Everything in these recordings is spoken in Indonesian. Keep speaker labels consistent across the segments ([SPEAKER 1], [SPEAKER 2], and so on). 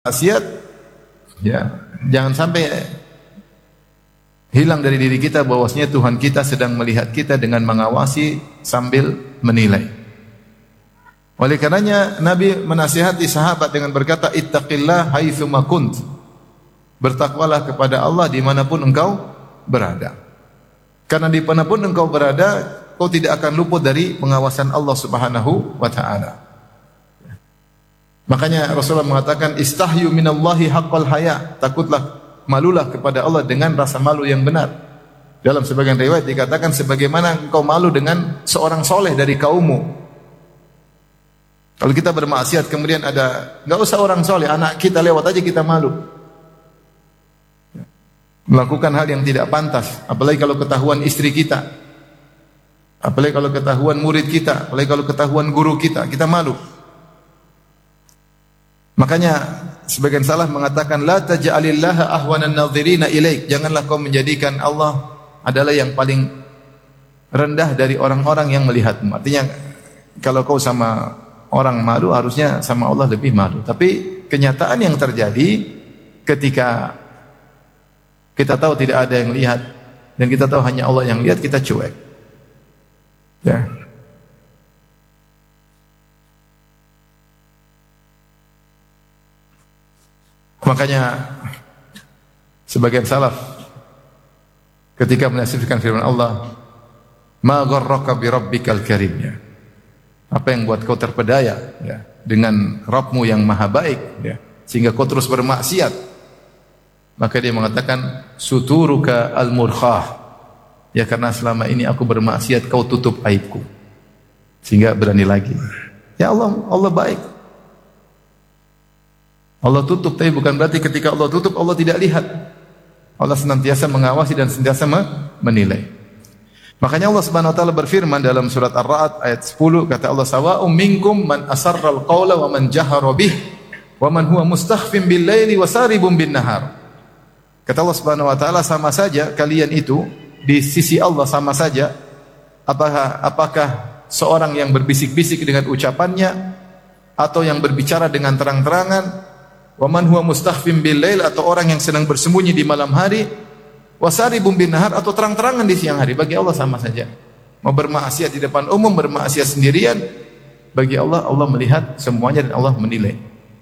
[SPEAKER 1] maksiat, ya, jangan sampai hilang dari diri kita bahwasanya Tuhan kita sedang melihat kita dengan mengawasi sambil menilai. Oleh karenanya Nabi menasihati sahabat dengan berkata, ittaqillah haitsu ma kunt. Bertakwalah kepada Allah dimanapun engkau berada. Karena dimanapun engkau berada, kau tidak akan luput dari pengawasan Allah Subhanahu wa taala. Makanya Rasulullah mengatakan, istahyu minallahi haqqal haya. Takutlah, malulah kepada Allah dengan rasa malu yang benar. Dalam sebagian riwayat dikatakan sebagaimana engkau malu dengan seorang soleh dari kaummu. Kalau kita bermaksiat kemudian enggak usah orang soleh, anak kita lewat aja kita malu. Melakukan hal yang tidak pantas, apalagi kalau ketahuan istri kita, apalagi kalau ketahuan murid kita, apalagi kalau ketahuan guru kita, kita malu. Makanya sebagian salaf mengatakan, la taj'alillaha ahwanan nadhirina ilaik. Janganlah kau menjadikan Allah adalah yang paling rendah dari orang-orang yang melihatmu. Artinya kalau kau sama orang malu, harusnya sama Allah lebih malu. Tapi kenyataan yang terjadi ketika kita tahu tidak ada yang lihat dan kita tahu hanya Allah yang lihat, kita cuek. Ya. Makanya sebagian salaf ketika menafsirkan firman Allah, ma gharraka bi rabbikal karim, ya. Apa yang buat kau terpedaya, ya, dengan Rabbmu yang maha baik, ya, sehingga kau terus bermaksiat. Maka dia mengatakan, suturuka al-murkhah, ya, karena selama ini aku bermaksiat, kau tutup aibku sehingga berani lagi. Ya Allah baik. Allah tutup, tapi bukan berarti ketika Allah tutup Allah tidak lihat. Allah senantiasa mengawasi dan senantiasa menilai. Makanya Allah Subhanahu wa taala berfirman dalam surat Ar-Ra'd ayat 10, kata Allah, sawa'um minkum man asarral qawla wa man jahara bih wa man huwa mustakhfin bil laili wa saribun bin nahar. Kata Allah Subhanahu wa taala, sama saja kalian itu di sisi Allah sama saja. Apakah seorang yang berbisik-bisik dengan ucapannya atau yang berbicara dengan terang-terangan, wa man huwa mustakhfin bil lail, atau orang yang sedang bersembunyi di malam hari, wasaribun bin nahar, atau terang-terangan di siang hari, bagi Allah sama saja. Mau bermaksiat di depan umum, bermaksiat sendirian, bagi Allah, Allah melihat semuanya dan Allah menilai.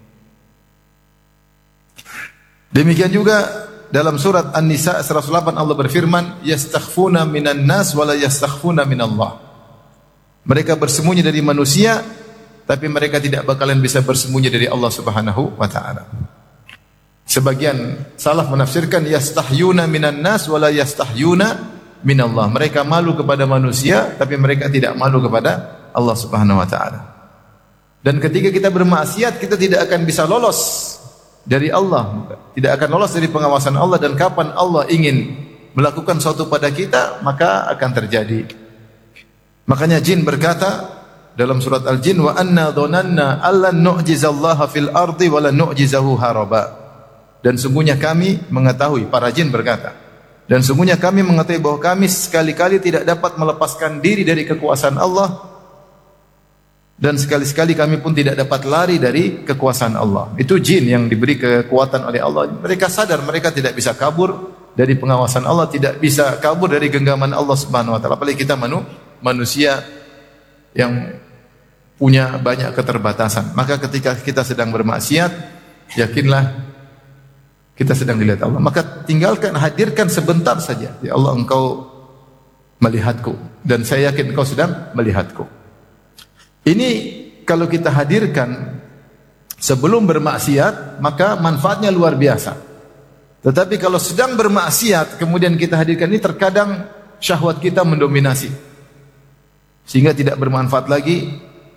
[SPEAKER 1] Demikian juga dalam surat An-Nisa 108 Allah berfirman, yastakhfuna minan nas wa la yastakhfuna minallah. Mereka bersembunyi dari manusia, tapi mereka tidak bakalan bisa bersembunyi dari Allah Subhanahu wa taala. Sebagian salaf menafsirkan yastahyuna minan nas wa la yastahyuna minallah. Mereka malu kepada manusia tapi mereka tidak malu kepada Allah Subhanahu wa taala. Dan ketika kita bermaksiat, kita tidak akan bisa lolos dari Allah, tidak akan lolos dari pengawasan Allah, dan kapan Allah ingin melakukan sesuatu pada kita, maka akan terjadi. Makanya jin berkata dalam surat Al-Jin, wa anna dhananna allan nu'jizallaha fil ardi wa lan nu'jizahu haraba. Dan sungguhnya kami mengetahui, para jin berkata, dan sungguhnya kami mengetahui bahwa kami sekali-kali tidak dapat melepaskan diri dari kekuasaan Allah, dan sekali-sekali kami pun tidak dapat lari dari kekuasaan Allah. Itu jin yang diberi kekuatan oleh Allah. Mereka sadar mereka tidak bisa kabur dari pengawasan Allah, tidak bisa kabur dari genggaman Allah Subhanahu wa taala. Apalagi kita manusia yang punya banyak keterbatasan. Maka ketika kita sedang bermaksiat, yakinlah kita sedang dilihat Allah. Maka tinggalkan, hadirkan sebentar saja. Ya Allah, engkau melihatku, dan saya yakin engkau sedang melihatku. Ini kalau kita hadirkan sebelum bermaksiat, maka manfaatnya luar biasa. Tetapi kalau sedang bermaksiat kemudian kita hadirkan, ini terkadang syahwat kita mendominasi sehingga tidak bermanfaat lagi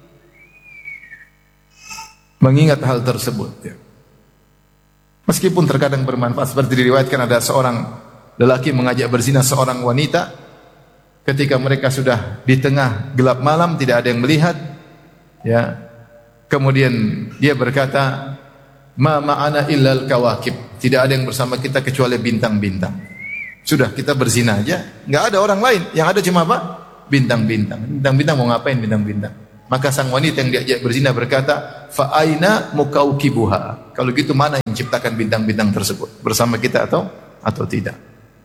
[SPEAKER 1] mengingat hal tersebut. Meskipun terkadang bermanfaat, seperti diriwayatkan ada seorang lelaki mengajak berzina seorang wanita ketika mereka sudah di tengah gelap malam, tidak ada yang melihat, ya. Kemudian dia berkata, ma ma'ana illal kawakib, tidak ada yang bersama kita kecuali bintang-bintang. Sudah, kita berzina aja, enggak ada orang lain, yang ada cuma apa? Bintang-bintang. Bintang-bintang mau ngapain bintang-bintang? Maka sang wanita yang diajak berzina berkata, fa aina mukaukibuha? Kalau gitu mana yang menciptakan bintang-bintang tersebut? Bersama kita atau tidak?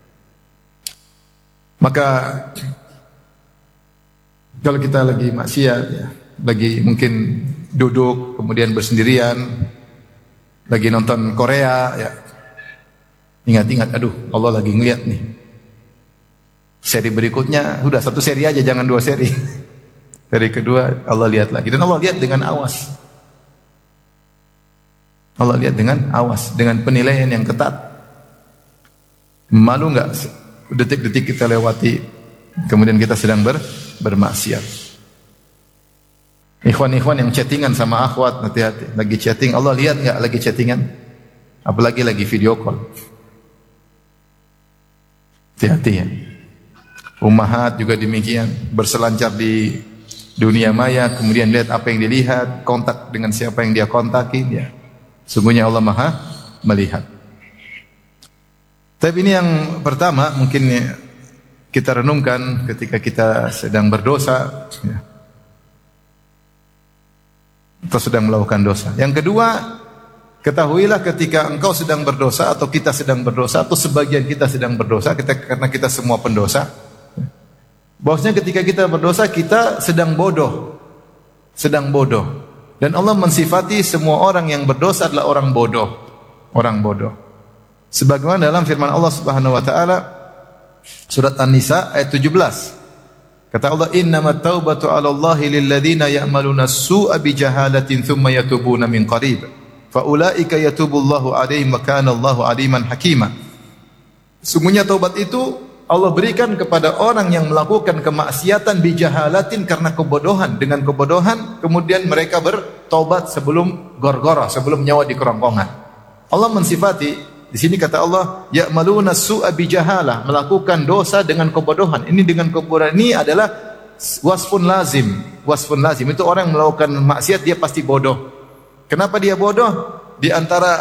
[SPEAKER 1] Maka kalau kita lagi maksiat ya, lagi mungkin duduk kemudian bersendirian, lagi nonton Korea ya, ingat-ingat, aduh Allah lagi ngeliat nih. Seri berikutnya, udah satu seri aja, jangan dua seri. Seri kedua Allah lihat lagi, dan Allah lihat dengan awas. Allah lihat dengan awas, dengan penilaian yang ketat. Malu nggak detik-detik kita lewati, kemudian kita sedang bermaksiat. Ikhwan-ikhwan yang chattingan sama akhwat, hati-hati. Lagi chatting, Allah lihat nggak lagi chattingan? Apalagi lagi video call. Hati-hati ya. Ummahat juga demikian, berselancar di dunia maya, kemudian lihat apa yang dilihat, kontak dengan siapa yang dia kontaki, ya. Sungguhnya Allah Maha melihat. Tapi ini yang pertama, mungkin kita renungkan ketika kita sedang berdosa, ya, atau sedang melakukan dosa. Yang kedua, ketahuilah ketika engkau sedang berdosa atau kita sedang berdosa atau sebagian kita sedang berdosa, karena kita semua pendosa. Bahwasanya ketika kita berdosa kita sedang bodoh. Sedang bodoh. Dan Allah mensifati semua orang yang berdosa adalah orang bodoh. Orang bodoh. Sebagaimana dalam firman Allah Subhanahu wa taala surat An-Nisa ayat 17. Kata Allah, "Innamat taubatu 'ala Allahi lil ladzina ya'maluna as-su'a bi jahalatin tsumma yatubuna min qarib. Fa ulaika yatubullahu 'alaihim wa kana Allahu 'aliman hakima." Sungguhnya taubat itu Allah berikan kepada orang yang melakukan kemaksiatan bijahalatin karena kebodohan. Dengan kebodohan kemudian mereka bertobat sebelum gorgora, sebelum nyawa di kerongkongan. Allah mensifati di sini, kata Allah, ya'maluna su'a bijahalah, melakukan dosa dengan kebodohan. Ini dengan kebodohan ini adalah wasfun lazim. Wasfun lazim itu orang yang melakukan maksiat dia pasti bodoh. Kenapa dia bodoh? Di antara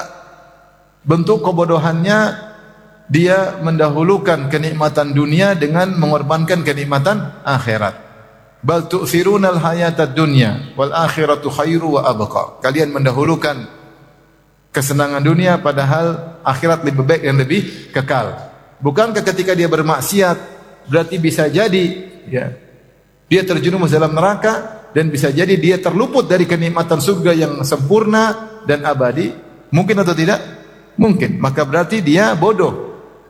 [SPEAKER 1] bentuk kebodohannya, dia mendahulukan kenikmatan dunia dengan mengorbankan kenikmatan akhirat. Bal tu'thirunal hayatad dunya wal akhiratu khairu wa abqa. Kalian mendahulukan kesenangan dunia padahal akhirat lebih baik dan lebih kekal. Bukankah ketika dia bermaksiat berarti bisa jadi ya, dia terjerumus dalam neraka dan bisa jadi dia terluput dari kenikmatan surga yang sempurna dan abadi? Mungkin atau tidak? Mungkin. Maka berarti dia bodoh.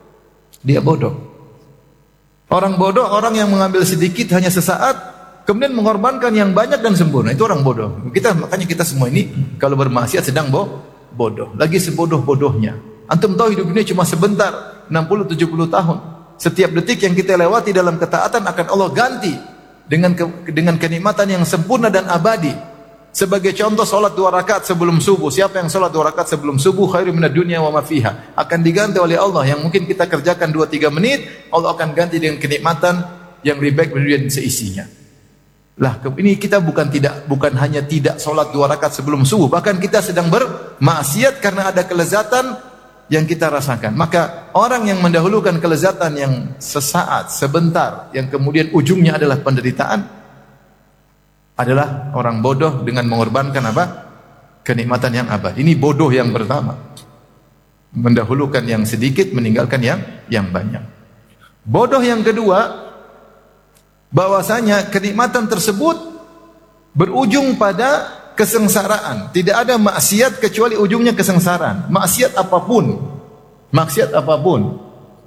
[SPEAKER 1] Dia bodoh. Orang bodoh, orang yang mengambil sedikit hanya sesaat, kemudian mengorbankan yang banyak dan sempurna. Itu orang bodoh. Makanya kita semua ini kalau bermaksiat sedang bodoh. Lagi sebodoh-bodohnya. Antum tahu hidup ini cuma sebentar, 60-70 tahun. Setiap detik yang kita lewati dalam ketaatan akan Allah ganti dengan kenikmatan yang sempurna dan abadi. Sebagai contoh, salat 2 rakaat sebelum subuh. Siapa yang salat 2 rakaat sebelum subuh, khairu minad dunya wa ma fiha, akan diganti oleh Allah. Yang mungkin kita kerjakan 2-3 menit, Allah akan ganti dengan kenikmatan yang lebih baik dari seisinya. Lah, ini kita bukan hanya tidak salat 2 rakaat sebelum subuh, bahkan kita sedang bermaksiat karena ada kelezatan yang kita rasakan. Maka orang yang mendahulukan kelezatan yang sesaat, sebentar, yang kemudian ujungnya adalah penderitaan, adalah orang bodoh dengan mengorbankan apa? Kenikmatan yang abadi. Ini bodoh yang pertama. Mendahulukan yang sedikit, meninggalkan yang banyak. Bodoh yang kedua, bahwasanya kenikmatan tersebut berujung pada kesengsaraan. Tidak ada maksiat kecuali ujungnya kesengsaraan. Maksiat apapun. Maksiat apapun.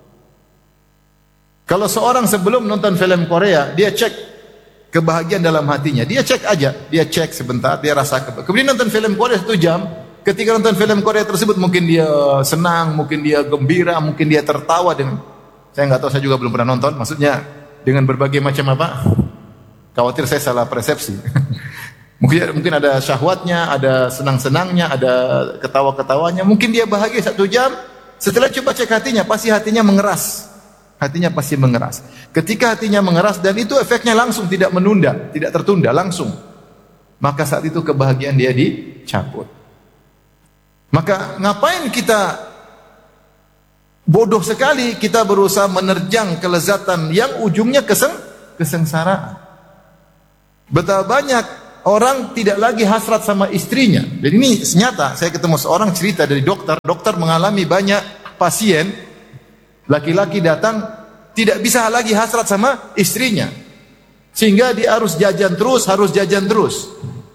[SPEAKER 1] Kalau seorang sebelum nonton film Korea, dia cek kebahagiaan dalam hatinya. Dia cek aja, dia cek sebentar, dia rasa kemudian nonton film Korea 1 jam. Ketika nonton film Korea tersebut mungkin dia senang, mungkin dia gembira, mungkin dia tertawa dengan, saya nggak tahu, saya juga belum pernah nonton. Maksudnya dengan berbagai macam apa? Khawatir saya salah persepsi. Mungkin ada syahwatnya, ada senang-senangnya, ada ketawa-ketawanya. Mungkin dia bahagia 1 jam. Setelah coba cek hatinya, pasti hatinya mengeras. Hatinya pasti mengeras. Ketika hatinya mengeras, dan itu efeknya langsung, tidak menunda, tidak tertunda, langsung. Maka saat itu kebahagiaan dia dicabut. Maka ngapain kita bodoh sekali kita berusaha menerjang kelezatan yang ujungnya kesengsaraan. Betapa banyak orang tidak lagi hasrat sama istrinya. Jadi ini nyata, saya ketemu seorang cerita dari dokter mengalami banyak pasien laki-laki datang tidak bisa lagi hasrat sama istrinya. Sehingga dia harus jajan terus.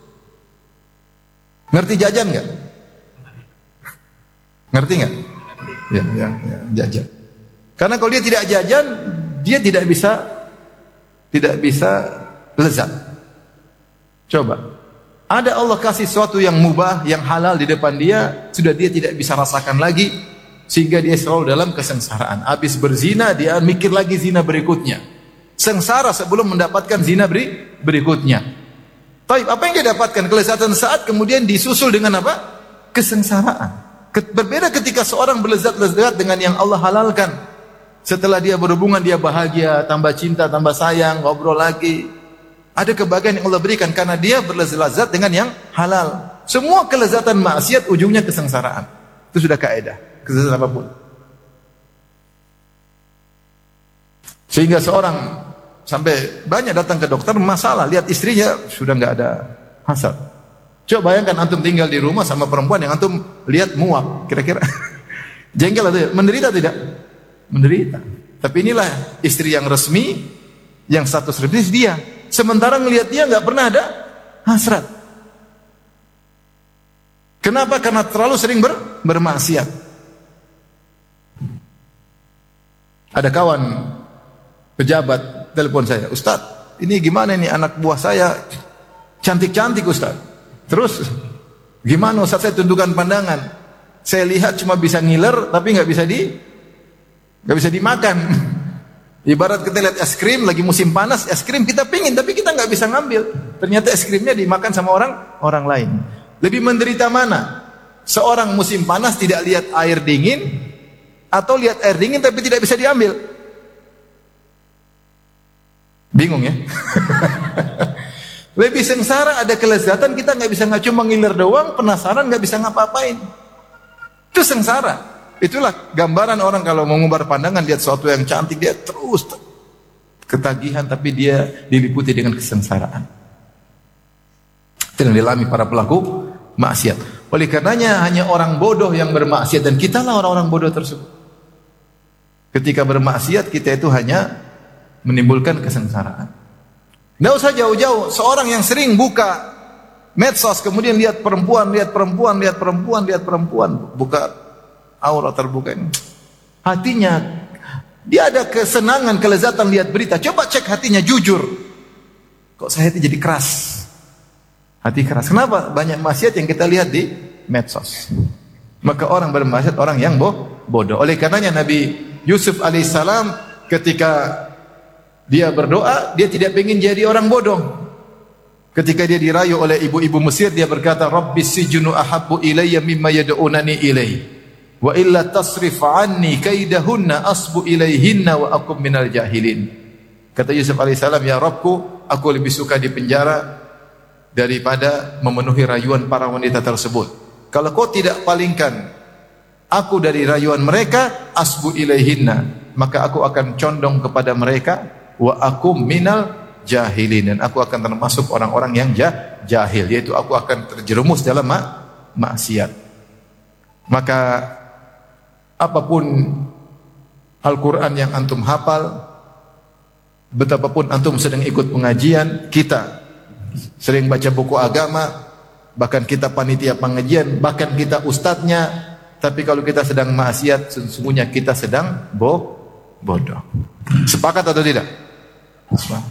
[SPEAKER 1] Ngerti jajan enggak? Ngerti enggak? Ya, jajan. Karena kalau dia tidak jajan, dia tidak bisa lezat. Coba. Ada Allah kasih sesuatu yang mubah, yang halal di depan dia, sudah dia tidak bisa rasakan lagi, sehingga dia selalu dalam kesengsaraan. Habis berzina, dia mikir lagi zina berikutnya. Sengsara sebelum mendapatkan zina berikutnya. Tapi apa yang dia dapatkan? Kelezatan saat, kemudian disusul dengan apa? Kesengsaraan. Berbeda ketika seorang berlezat-lezat dengan yang Allah halalkan. Setelah dia berhubungan, dia bahagia, tambah cinta, tambah sayang, ngobrol lagi. Ada kebahagiaan yang Allah berikan karena dia berlezat-lezat dengan yang halal. Semua kelezatan maksiat ujungnya kesengsaraan. Itu sudah kaidah, kelezatan apapun. Sehingga seorang sampai banyak datang ke dokter masalah, lihat istrinya sudah enggak ada hasad. Coba bayangkan antum tinggal di rumah sama perempuan yang antum lihat muak, kira-kira jengkel atau menderita tidak? Menderita. Tapi inilah istri yang resmi, yang status resmi dia. Sementara ngelihat dia nggak pernah ada hasrat. Kenapa? Karena terlalu sering bermaksiat. Ada kawan pejabat telepon saya, Ustaz, ini gimana nih anak buah saya cantik-cantik Ustaz. Terus gimana Ustaz, saya tundukkan pandangan. Saya lihat cuma bisa ngiler tapi nggak bisa dimakan. Ibarat kita lihat es krim lagi musim panas, es krim kita pingin tapi kita nggak bisa ngambil. Ternyata es krimnya dimakan sama orang lain. Lebih menderita mana? Seorang musim panas tidak lihat air dingin atau lihat air dingin tapi tidak bisa diambil. Bingung ya? Lebih sengsara, ada kelezatan kita nggak cuma ngiler doang, penasaran nggak bisa ngapa-ngapain. Itu sengsara. Itulah gambaran orang kalau mengumbar pandangan lihat sesuatu yang cantik dia terus ketagihan tapi dia diliputi dengan kesengsaraan. Itu yang dialami para pelaku maksiat. Oleh karenanya hanya orang bodoh yang bermaksiat dan kitalah orang-orang bodoh tersebut. Ketika bermaksiat kita itu hanya menimbulkan kesengsaraan. Tidak usah jauh-jauh, seorang yang sering buka medsos kemudian lihat perempuan, buka aurat terbuka ini. Hatinya dia ada kesenangan, kelezatan lihat berita. Coba cek hatinya jujur. Kok saya hati jadi keras? Hati keras. Kenapa? Banyak maksiat yang kita lihat di medsos. Maka orang bermaksiat orang yang bodoh. Oleh karenanya Nabi Yusuf alaihissalam ketika dia berdoa, dia tidak ingin jadi orang bodoh. Ketika dia dirayu oleh ibu-ibu Mesir, dia berkata, Rabbis sijnu ahabbu ilayya mimma yad'unani ilayhi. Wa illa tasrif anni kaidahunna asbu ilayhinna wa akum minal jahilin. Kata Yusuf alaihissalam, ya Rabbku, aku lebih suka di penjara daripada memenuhi rayuan para wanita tersebut. Kalau kau tidak palingkan aku dari rayuan mereka, asbu ilayhinna, maka aku akan condong kepada mereka. Wa akum minal jahilin, dan aku akan termasuk orang-orang yang jahil, yaitu aku akan terjerumus dalam maksiat. Maka apapun Al-Quran yang antum hafal, betapapun antum sedang ikut pengajian, kita sering baca buku agama, bahkan kita panitia pengajian, bahkan kita ustadznya, tapi kalau kita sedang maksiat, sesungguhnya kita sedang bodoh. Sepakat atau tidak? Sepakat.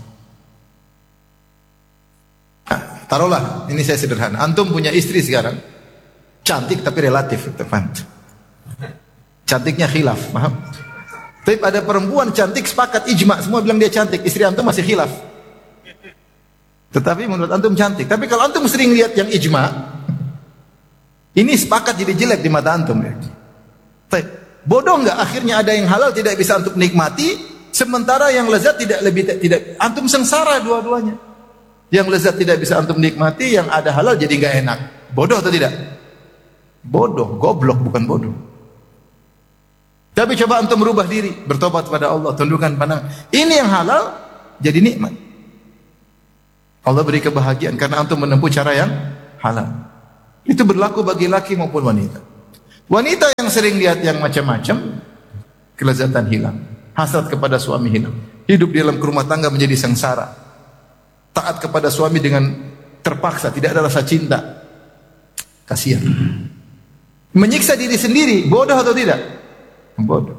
[SPEAKER 1] Nah, taruhlah, ini saya sederhana. Antum punya istri sekarang, cantik tapi relatif, teman. Cantiknya khilaf, paham? Tapi ada perempuan cantik sepakat ijma, semua bilang dia cantik, istri antum masih khilaf. Tetapi menurut antum cantik. Tapi kalau antum sering lihat yang ijma, ini sepakat jadi jelek di mata antum ya. Tapi bodoh enggak akhirnya ada yang halal tidak bisa antum nikmati, sementara yang lezat tidak antum sengsara dua-duanya. Yang lezat tidak bisa antum nikmati, yang ada halal jadi enggak enak. Bodoh atau tidak? Bodoh, goblok bukan bodoh. Tapi coba antum merubah diri, bertobat pada Allah, tundukkan pandangan. Ini yang halal jadi nikmat. Allah beri kebahagiaan karena antum menempuh cara yang halal. Itu berlaku bagi laki maupun wanita. Wanita yang sering lihat yang macam-macam, kelezatan hilang, hasrat kepada suami hilang, hidup di dalam rumah tangga menjadi sengsara, taat kepada suami dengan terpaksa, tidak ada rasa cinta. Kasihan. Menyiksa diri sendiri, bodoh atau tidak? Bodoh.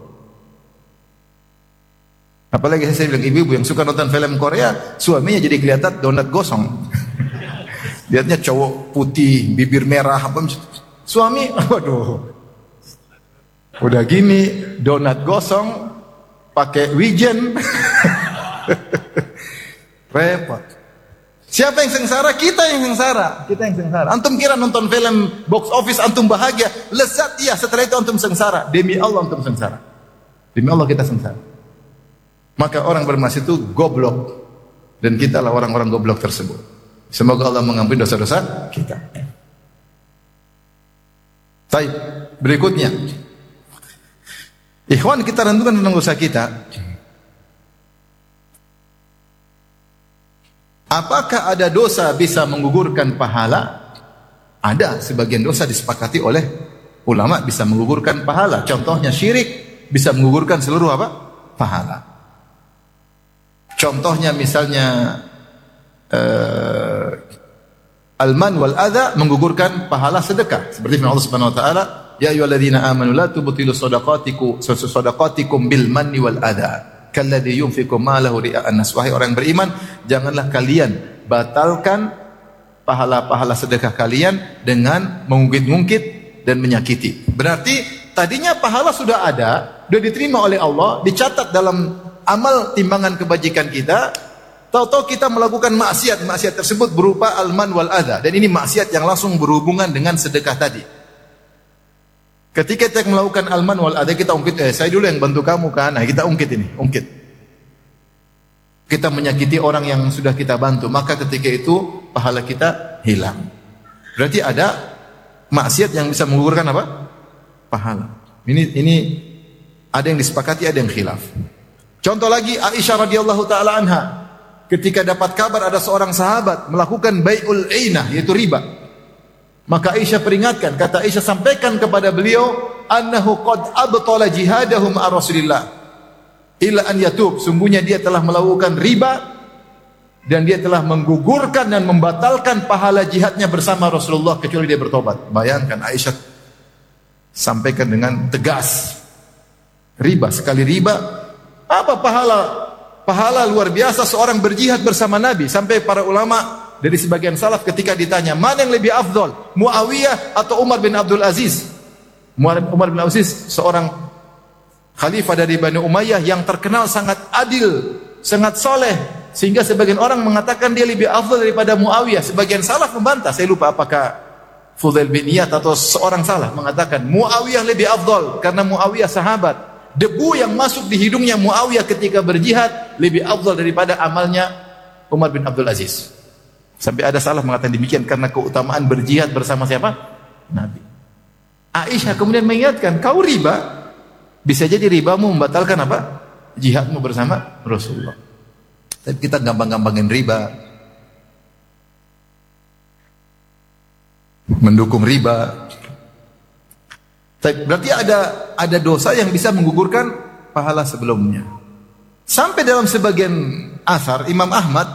[SPEAKER 1] Apalagi saya bilang ibu-ibu yang suka nonton film Korea, suaminya jadi kelihatan donat gosong. Lihatnya cowok putih, bibir merah, apa suami, waduh. Udah gini, donat gosong, pakai wijen. Repot. Siapa yang sengsara? Kita yang sengsara. Kita yang sengsara. Antum kira nonton film box office antum bahagia, lezat iya, setelah itu antum sengsara. Demi Allah antum sengsara. Demi Allah kita sengsara. Maka orang bermaksiat itu goblok, dan kita lah orang-orang goblok tersebut. Semoga Allah mengampuni dosa-dosa kita. Baik, berikutnya. Ikhwan, kita renungkan tentang dosa kita. Apakah ada dosa bisa menggugurkan pahala? Ada, sebagian dosa disepakati oleh ulama bisa menggugurkan pahala. Contohnya syirik bisa menggugurkan seluruh apa? Pahala. Contohnya misalnya al-man wal adha menggugurkan pahala sedekah. Seperti firman Allah Subhanahu wa taala, ya ayyuhalladzina amanu la tubtilu shadaqatikum bil manni wal adha kalladzi yunfiqu malahu ria'an nas. Wahai orang beriman, janganlah kalian batalkan pahala-pahala sedekah kalian dengan mengungkit-ungkit dan menyakiti. Berarti tadinya pahala sudah ada, sudah diterima oleh Allah, dicatat dalam amal timbangan kebajikan kita. Tahu-tahu kita melakukan maksiat tersebut berupa al-man wal adha, dan ini maksiat yang langsung berhubungan dengan sedekah tadi. Ketika kita melakukan al-man wal adha, kita ungkit, saya dulu yang bantu kamu kan, nah kita ungkit ini, ungkit. Kita menyakiti orang yang sudah kita bantu, maka ketika itu pahala kita hilang. Berarti ada maksiat yang bisa menggugurkan apa? Pahala. Ini ada yang disepakati, ada yang khilaf. Contoh lagi, Aisyah radhiyallahu taala anha, ketika dapat kabar ada seorang sahabat melakukan bai'ul ainah, yaitu riba, maka Aisyah peringatkan. Kata Aisyah, sampaikan kepada beliau, annahu qad abtala jihadahum ar Rasulillah illa an yatub, sungguhnya dia telah melakukan riba dan dia telah menggugurkan dan membatalkan pahala jihadnya bersama Rasulullah kecuali dia bertobat. Bayangkan, Aisyah sampaikan dengan tegas. Riba, sekali riba, apa pahala? Pahala luar biasa seorang berjihad bersama Nabi. Sampai para ulama dari sebagian salaf ketika ditanya, mana yang lebih afdol, Muawiyah atau Umar bin Abdul Aziz? Umar bin Abdul Aziz seorang khalifah dari Bani Umayyah yang terkenal sangat adil, sangat soleh, sehingga sebagian orang mengatakan dia lebih afdol daripada Muawiyah. Sebagian salaf membantah, saya lupa apakah Fudail bin Iyad atau seorang salaf mengatakan Muawiyah lebih afdol karena Muawiyah sahabat. Debu yang masuk di hidungnya Muawiyah ketika berjihad lebih afdal daripada amalnya Umar bin Abdul Aziz. Sampai ada salah mengatakan demikian karena keutamaan berjihad bersama siapa? Nabi. Aisyah kemudian mengingatkan, kau riba, bisa jadi ribamu membatalkan apa? Jihadmu bersama Rasulullah. Tapi kita gampang-gampangin riba, mendukung riba. Berarti ada dosa yang bisa menggugurkan pahala sebelumnya. Sampai dalam sebagian asar Imam Ahmad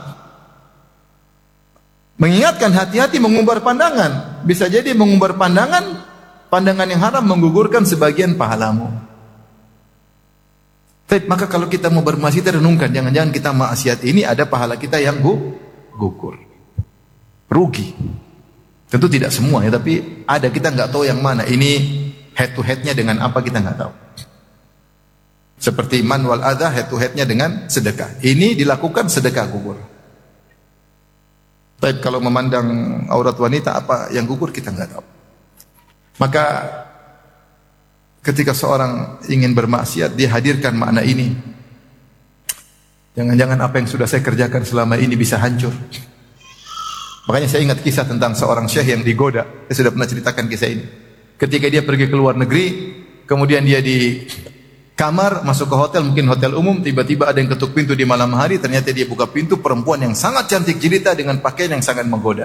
[SPEAKER 1] mengingatkan hati-hati mengumbar pandangan. Bisa jadi mengumbar pandangan yang haram menggugurkan sebagian pahalamu. Maka kalau kita mau bermaksiat, renungkan, jangan-jangan kita maksiat ini ada pahala kita yang gugur, rugi. Tentu tidak semua ya, tapi ada, kita nggak tahu yang mana. Ini head to headnya dengan apa kita nggak tahu. Seperti man wal adha, head to headnya dengan sedekah. Ini dilakukan sedekah gugur. Tapi kalau memandang aurat wanita, apa yang gugur kita nggak tahu. Maka ketika seorang ingin bermaksiat, dia hadirkan makna ini. Jangan-jangan apa yang sudah saya kerjakan selama ini bisa hancur. Makanya saya ingat kisah tentang seorang syekh yang digoda. Saya sudah pernah ceritakan kisah ini. Ketika dia pergi ke luar negeri, kemudian dia kamar, masuk ke hotel, mungkin hotel umum, tiba-tiba ada yang ketuk pintu di malam hari, ternyata dia buka pintu, perempuan yang sangat cantik jelita dengan pakaian yang sangat menggoda.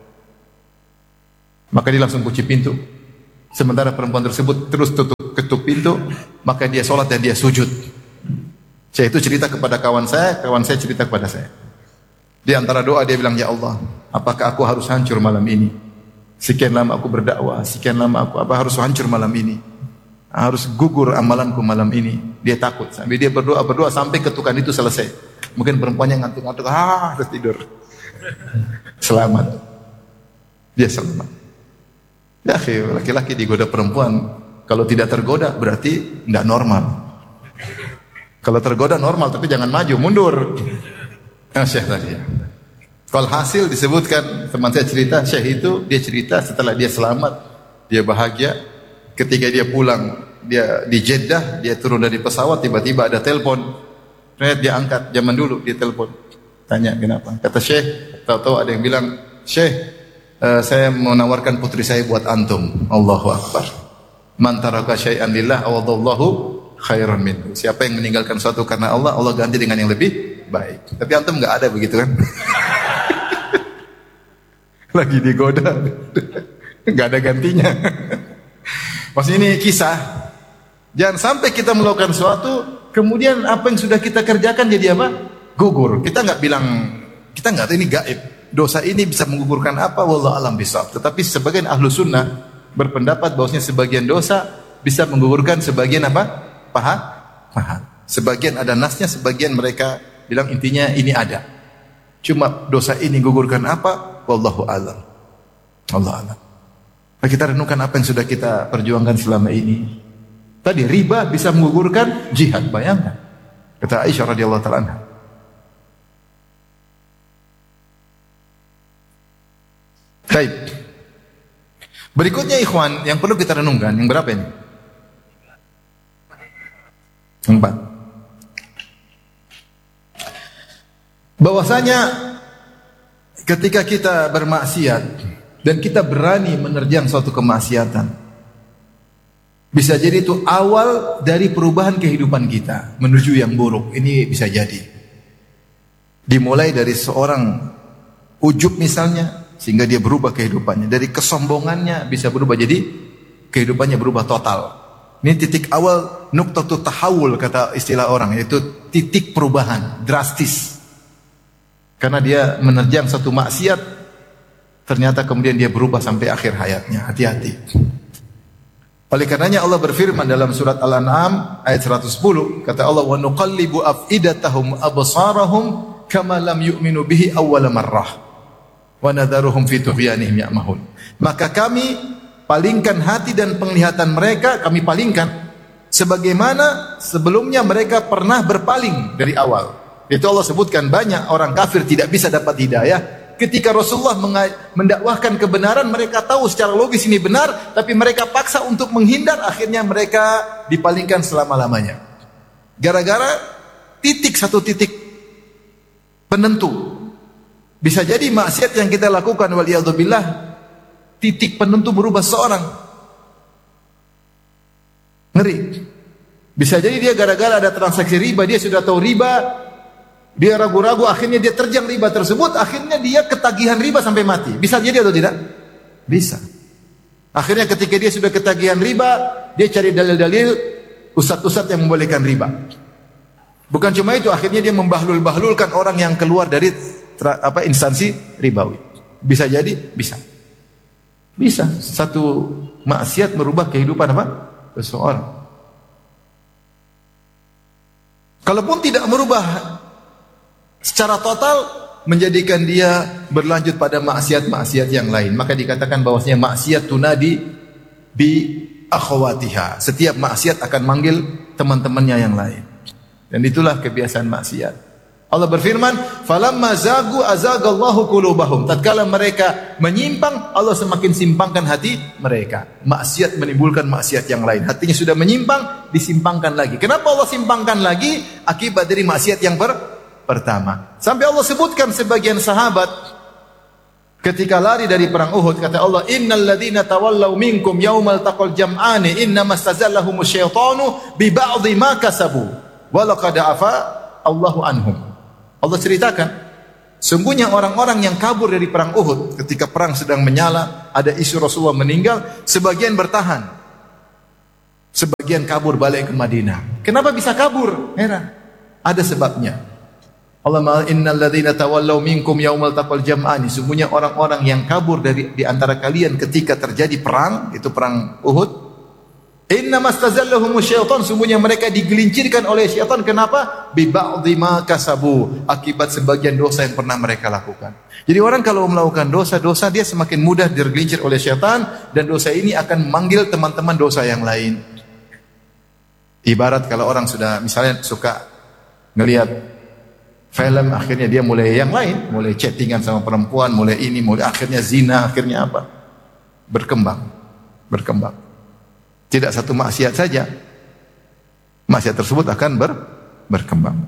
[SPEAKER 1] Maka dia langsung kunci pintu. Sementara perempuan tersebut terus ketuk pintu, maka dia sholat dan dia sujud. Saya itu cerita kepada kawan saya cerita kepada saya. Di antara doa dia bilang, ya Allah, apakah aku harus hancur malam ini? Sekian lama aku berdakwah, sekian lama aku harus hancur malam ini? Harus gugur amalanku malam ini. Dia takut, sampai dia berdoa sampai ketukan itu selesai. Mungkin perempuannya ngantuk-ngantuk, harus tidur. Selamat. Dia selamat. Ya, laki-laki digoda perempuan, kalau tidak tergoda berarti tidak normal. Kalau tergoda normal, tapi jangan maju, mundur. Syekh tadi ya. Kalau hasil disebutkan, teman saya cerita, Syekh itu dia cerita setelah dia selamat, dia bahagia. Ketika dia pulang, dia di Jeddah, dia turun dari pesawat, tiba-tiba ada telepon. Dia angkat, zaman dulu dia telepon. Tanya kenapa? Kata Syekh, tahu-tahu ada yang bilang, Syekh, saya menawarkan putri saya buat antum. Allahu Akbar. Man taraka syai'an lillah awadallahu khairan minhu. Siapa yang meninggalkan sesuatu karena Allah, Allah ganti dengan yang lebih baik. Tapi antum enggak ada begitu kan? Lagi digoda. Enggak ada gantinya. Maksudnya ini kisah. Jangan sampai kita melakukan sesuatu, kemudian apa yang sudah kita kerjakan jadi apa? Gugur. Kita enggak tahu ini gaib. Dosa ini bisa menggugurkan apa? Wallahu alam bisawab. Tetapi sebagian ahlu sunnah berpendapat bahwasanya sebagian dosa bisa menggugurkan sebagian apa? Paha. Sebagian ada nasnya, sebagian mereka bilang intinya ini ada. Cuma dosa ini gugurkan apa? Wallahu alam. Allah alam. Mari kita renungkan apa yang sudah kita perjuangkan selama ini. Tadi riba bisa menggugurkan jihad, bayangkan. Kata Aisyah radhiyallahu taala anha. Baik. Berikutnya ikhwan yang perlu kita renungkan, yang berapa ini? 4. Bahwasanya ketika kita bermaksiat dan kita berani menerjang suatu kemaksiatan, bisa jadi itu awal dari perubahan kehidupan kita menuju yang buruk. Ini bisa jadi. Dimulai dari seorang ujub misalnya, sehingga dia berubah kehidupannya. Dari kesombongannya bisa berubah jadi kehidupannya berubah total. Ini titik awal nuqtatut tahawul kata istilah orang, yaitu titik perubahan drastis. Karena dia menerjang satu maksiat, ternyata kemudian dia berubah sampai akhir hayatnya. Hati-hati. Oleh karenanya Allah berfirman dalam surat Al-An'am ayat 110, kata Allah, wa nuqallibu afidatahum absarahum kama lam yu'minu bihi awwala marrah wa nadharuhum fi tughyanihim ya'mahun. Maka kami palingkan hati dan penglihatan mereka, kami palingkan sebagaimana sebelumnya mereka pernah berpaling dari awal. Itu Allah sebutkan banyak orang kafir tidak bisa dapat hidayah. Ketika Rasulullah mendakwahkan kebenaran, mereka tahu secara logis ini benar, tapi mereka paksa untuk menghindar, akhirnya mereka dipalingkan selama-lamanya. Gara-gara satu titik penentu. Bisa jadi maksiat yang kita lakukan waliyadzubillah, titik penentu berubah seorang. Ngeri. Bisa jadi dia gara-gara ada transaksi riba, dia sudah tahu riba, dia ragu-ragu, akhirnya dia terjang riba tersebut, akhirnya dia ketagihan riba sampai mati. Bisa jadi atau tidak? Bisa. Akhirnya ketika dia sudah ketagihan riba, dia cari dalil-dalil ustadz-ustadz yang membolehkan riba. Bukan cuma itu, akhirnya dia membahlul-bahlulkan orang yang keluar dari instansi ribawi. Bisa jadi? Bisa. Bisa. Satu maksiat merubah kehidupan apa? Seseorang. Kalaupun tidak merubah secara total, menjadikan dia berlanjut pada maksiat-maksiat yang lain, maka dikatakan bahwasanya maksiat tunadi bi akhwatiha. Setiap maksiat akan manggil teman-temannya yang lain. Dan itulah kebiasaan maksiat. Allah berfirman, "Falamma zagu azagallahu qulubahum." Tatkala mereka menyimpang, Allah semakin simpangkan hati mereka. Maksiat menimbulkan maksiat yang lain. Hatinya sudah menyimpang, disimpangkan lagi. Kenapa Allah simpangkan lagi? Akibat dari maksiat yang pertama. Sampai Allah sebutkan sebagian sahabat Ketika lari dari perang Uhud, kata Allah, innal ladzina tawallaw minkum yaumal taqal jam'ani innamastazallahum syaitanu bi ba'dhi ma kasabu wa laqad afa Allahu anhum. Allah ceritakan, sungguhnya orang-orang yang kabur dari perang Uhud ketika perang sedang menyala, ada isu Rasulullah meninggal, sebagian bertahan. Sebagian kabur balik ke Madinah. Kenapa bisa kabur? Heran. Ada sebabnya. Allah ma'al innal ladzina tawallaw minkum yaumal taqal jam'ani. Sungguhnya orang-orang yang kabur di antara kalian ketika terjadi perang, itu perang Uhud. Innamastazallahum syaitan, sungguhnya mereka digelincirkan oleh syaitan. Kenapa? Bi ba'dhi ma kasabu, akibat sebagian dosa yang pernah mereka lakukan. Jadi orang kalau melakukan dosa-dosa, dia semakin mudah tergelincir oleh syaitan, dan dosa ini akan memanggil teman-teman dosa yang lain. Ibarat kalau orang sudah misalnya suka ngelihat film, akhirnya dia mulai yang lain, mulai chattingan sama perempuan, mulai ini, mulai akhirnya zina, akhirnya apa? Berkembang. Tidak satu maksiat saja, maksiat tersebut akan berkembang.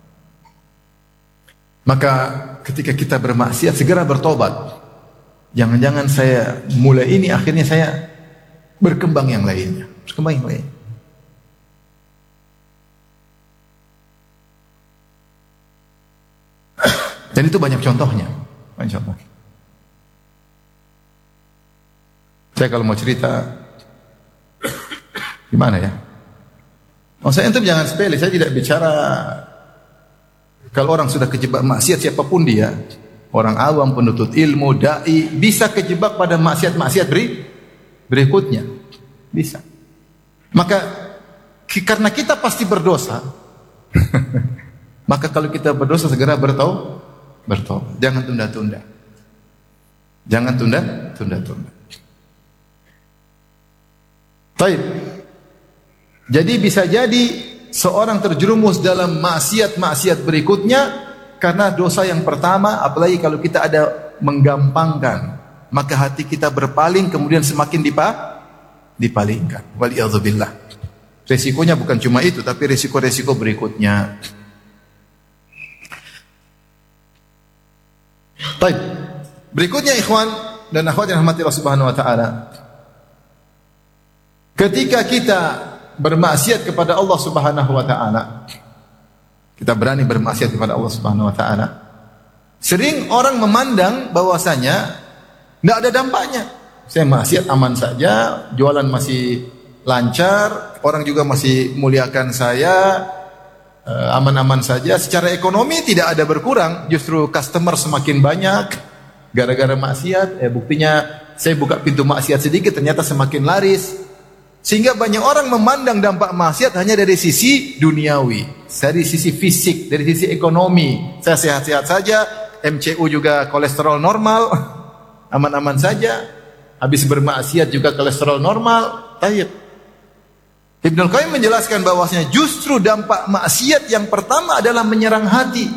[SPEAKER 1] Maka ketika kita bermaksiat, segera bertobat. Jangan-jangan saya mulai ini, akhirnya saya berkembang yang lainnya. Dan itu banyak contohnya. Saya kalau mau cerita, gimana ya? Saya itu jangan sepele. Saya tidak bicara kalau orang sudah kejebak maksiat siapapun dia, orang awam, penuntut ilmu, dai, bisa kejebak pada maksiat-maksiat berikutnya. Bisa. Maka karena kita pasti berdosa, maka kalau kita berdosa segera bertaubat. Jangan tunda-tunda. Baik. Jadi bisa jadi seorang terjerumus dalam maksiat-maksiat berikutnya karena dosa yang pertama, apalagi kalau kita ada menggampangkan, maka hati kita berpaling kemudian semakin dipalingkan. Waliyadzubillah. Resikonya bukan cuma itu, tapi resiko-resiko berikutnya. Baik. Berikutnya ikhwan dan akhwat yang rahmati Allah Subhanahu wa taala. Ketika kita bermaksiat kepada Allah Subhanahu wa taala, kita berani bermaksiat kepada Allah Subhanahu wa taala. Sering orang memandang bahwasanya tidak ada dampaknya. Saya maksiat aman saja, jualan masih lancar, orang juga masih muliakan saya, aman-aman saja. Secara ekonomi tidak ada berkurang, justru customer semakin banyak gara-gara maksiat. Buktinya saya buka pintu maksiat sedikit ternyata semakin laris. Sehingga banyak orang memandang dampak maksiat hanya dari sisi duniawi, dari sisi fisik, dari sisi ekonomi. Saya sehat-sehat saja, MCU juga kolesterol normal, aman-aman saja. Habis bermaksiat juga kolesterol normal. Tayyib. Ibnu Qayyim menjelaskan bahwasanya justru dampak maksiat yang pertama adalah menyerang hati.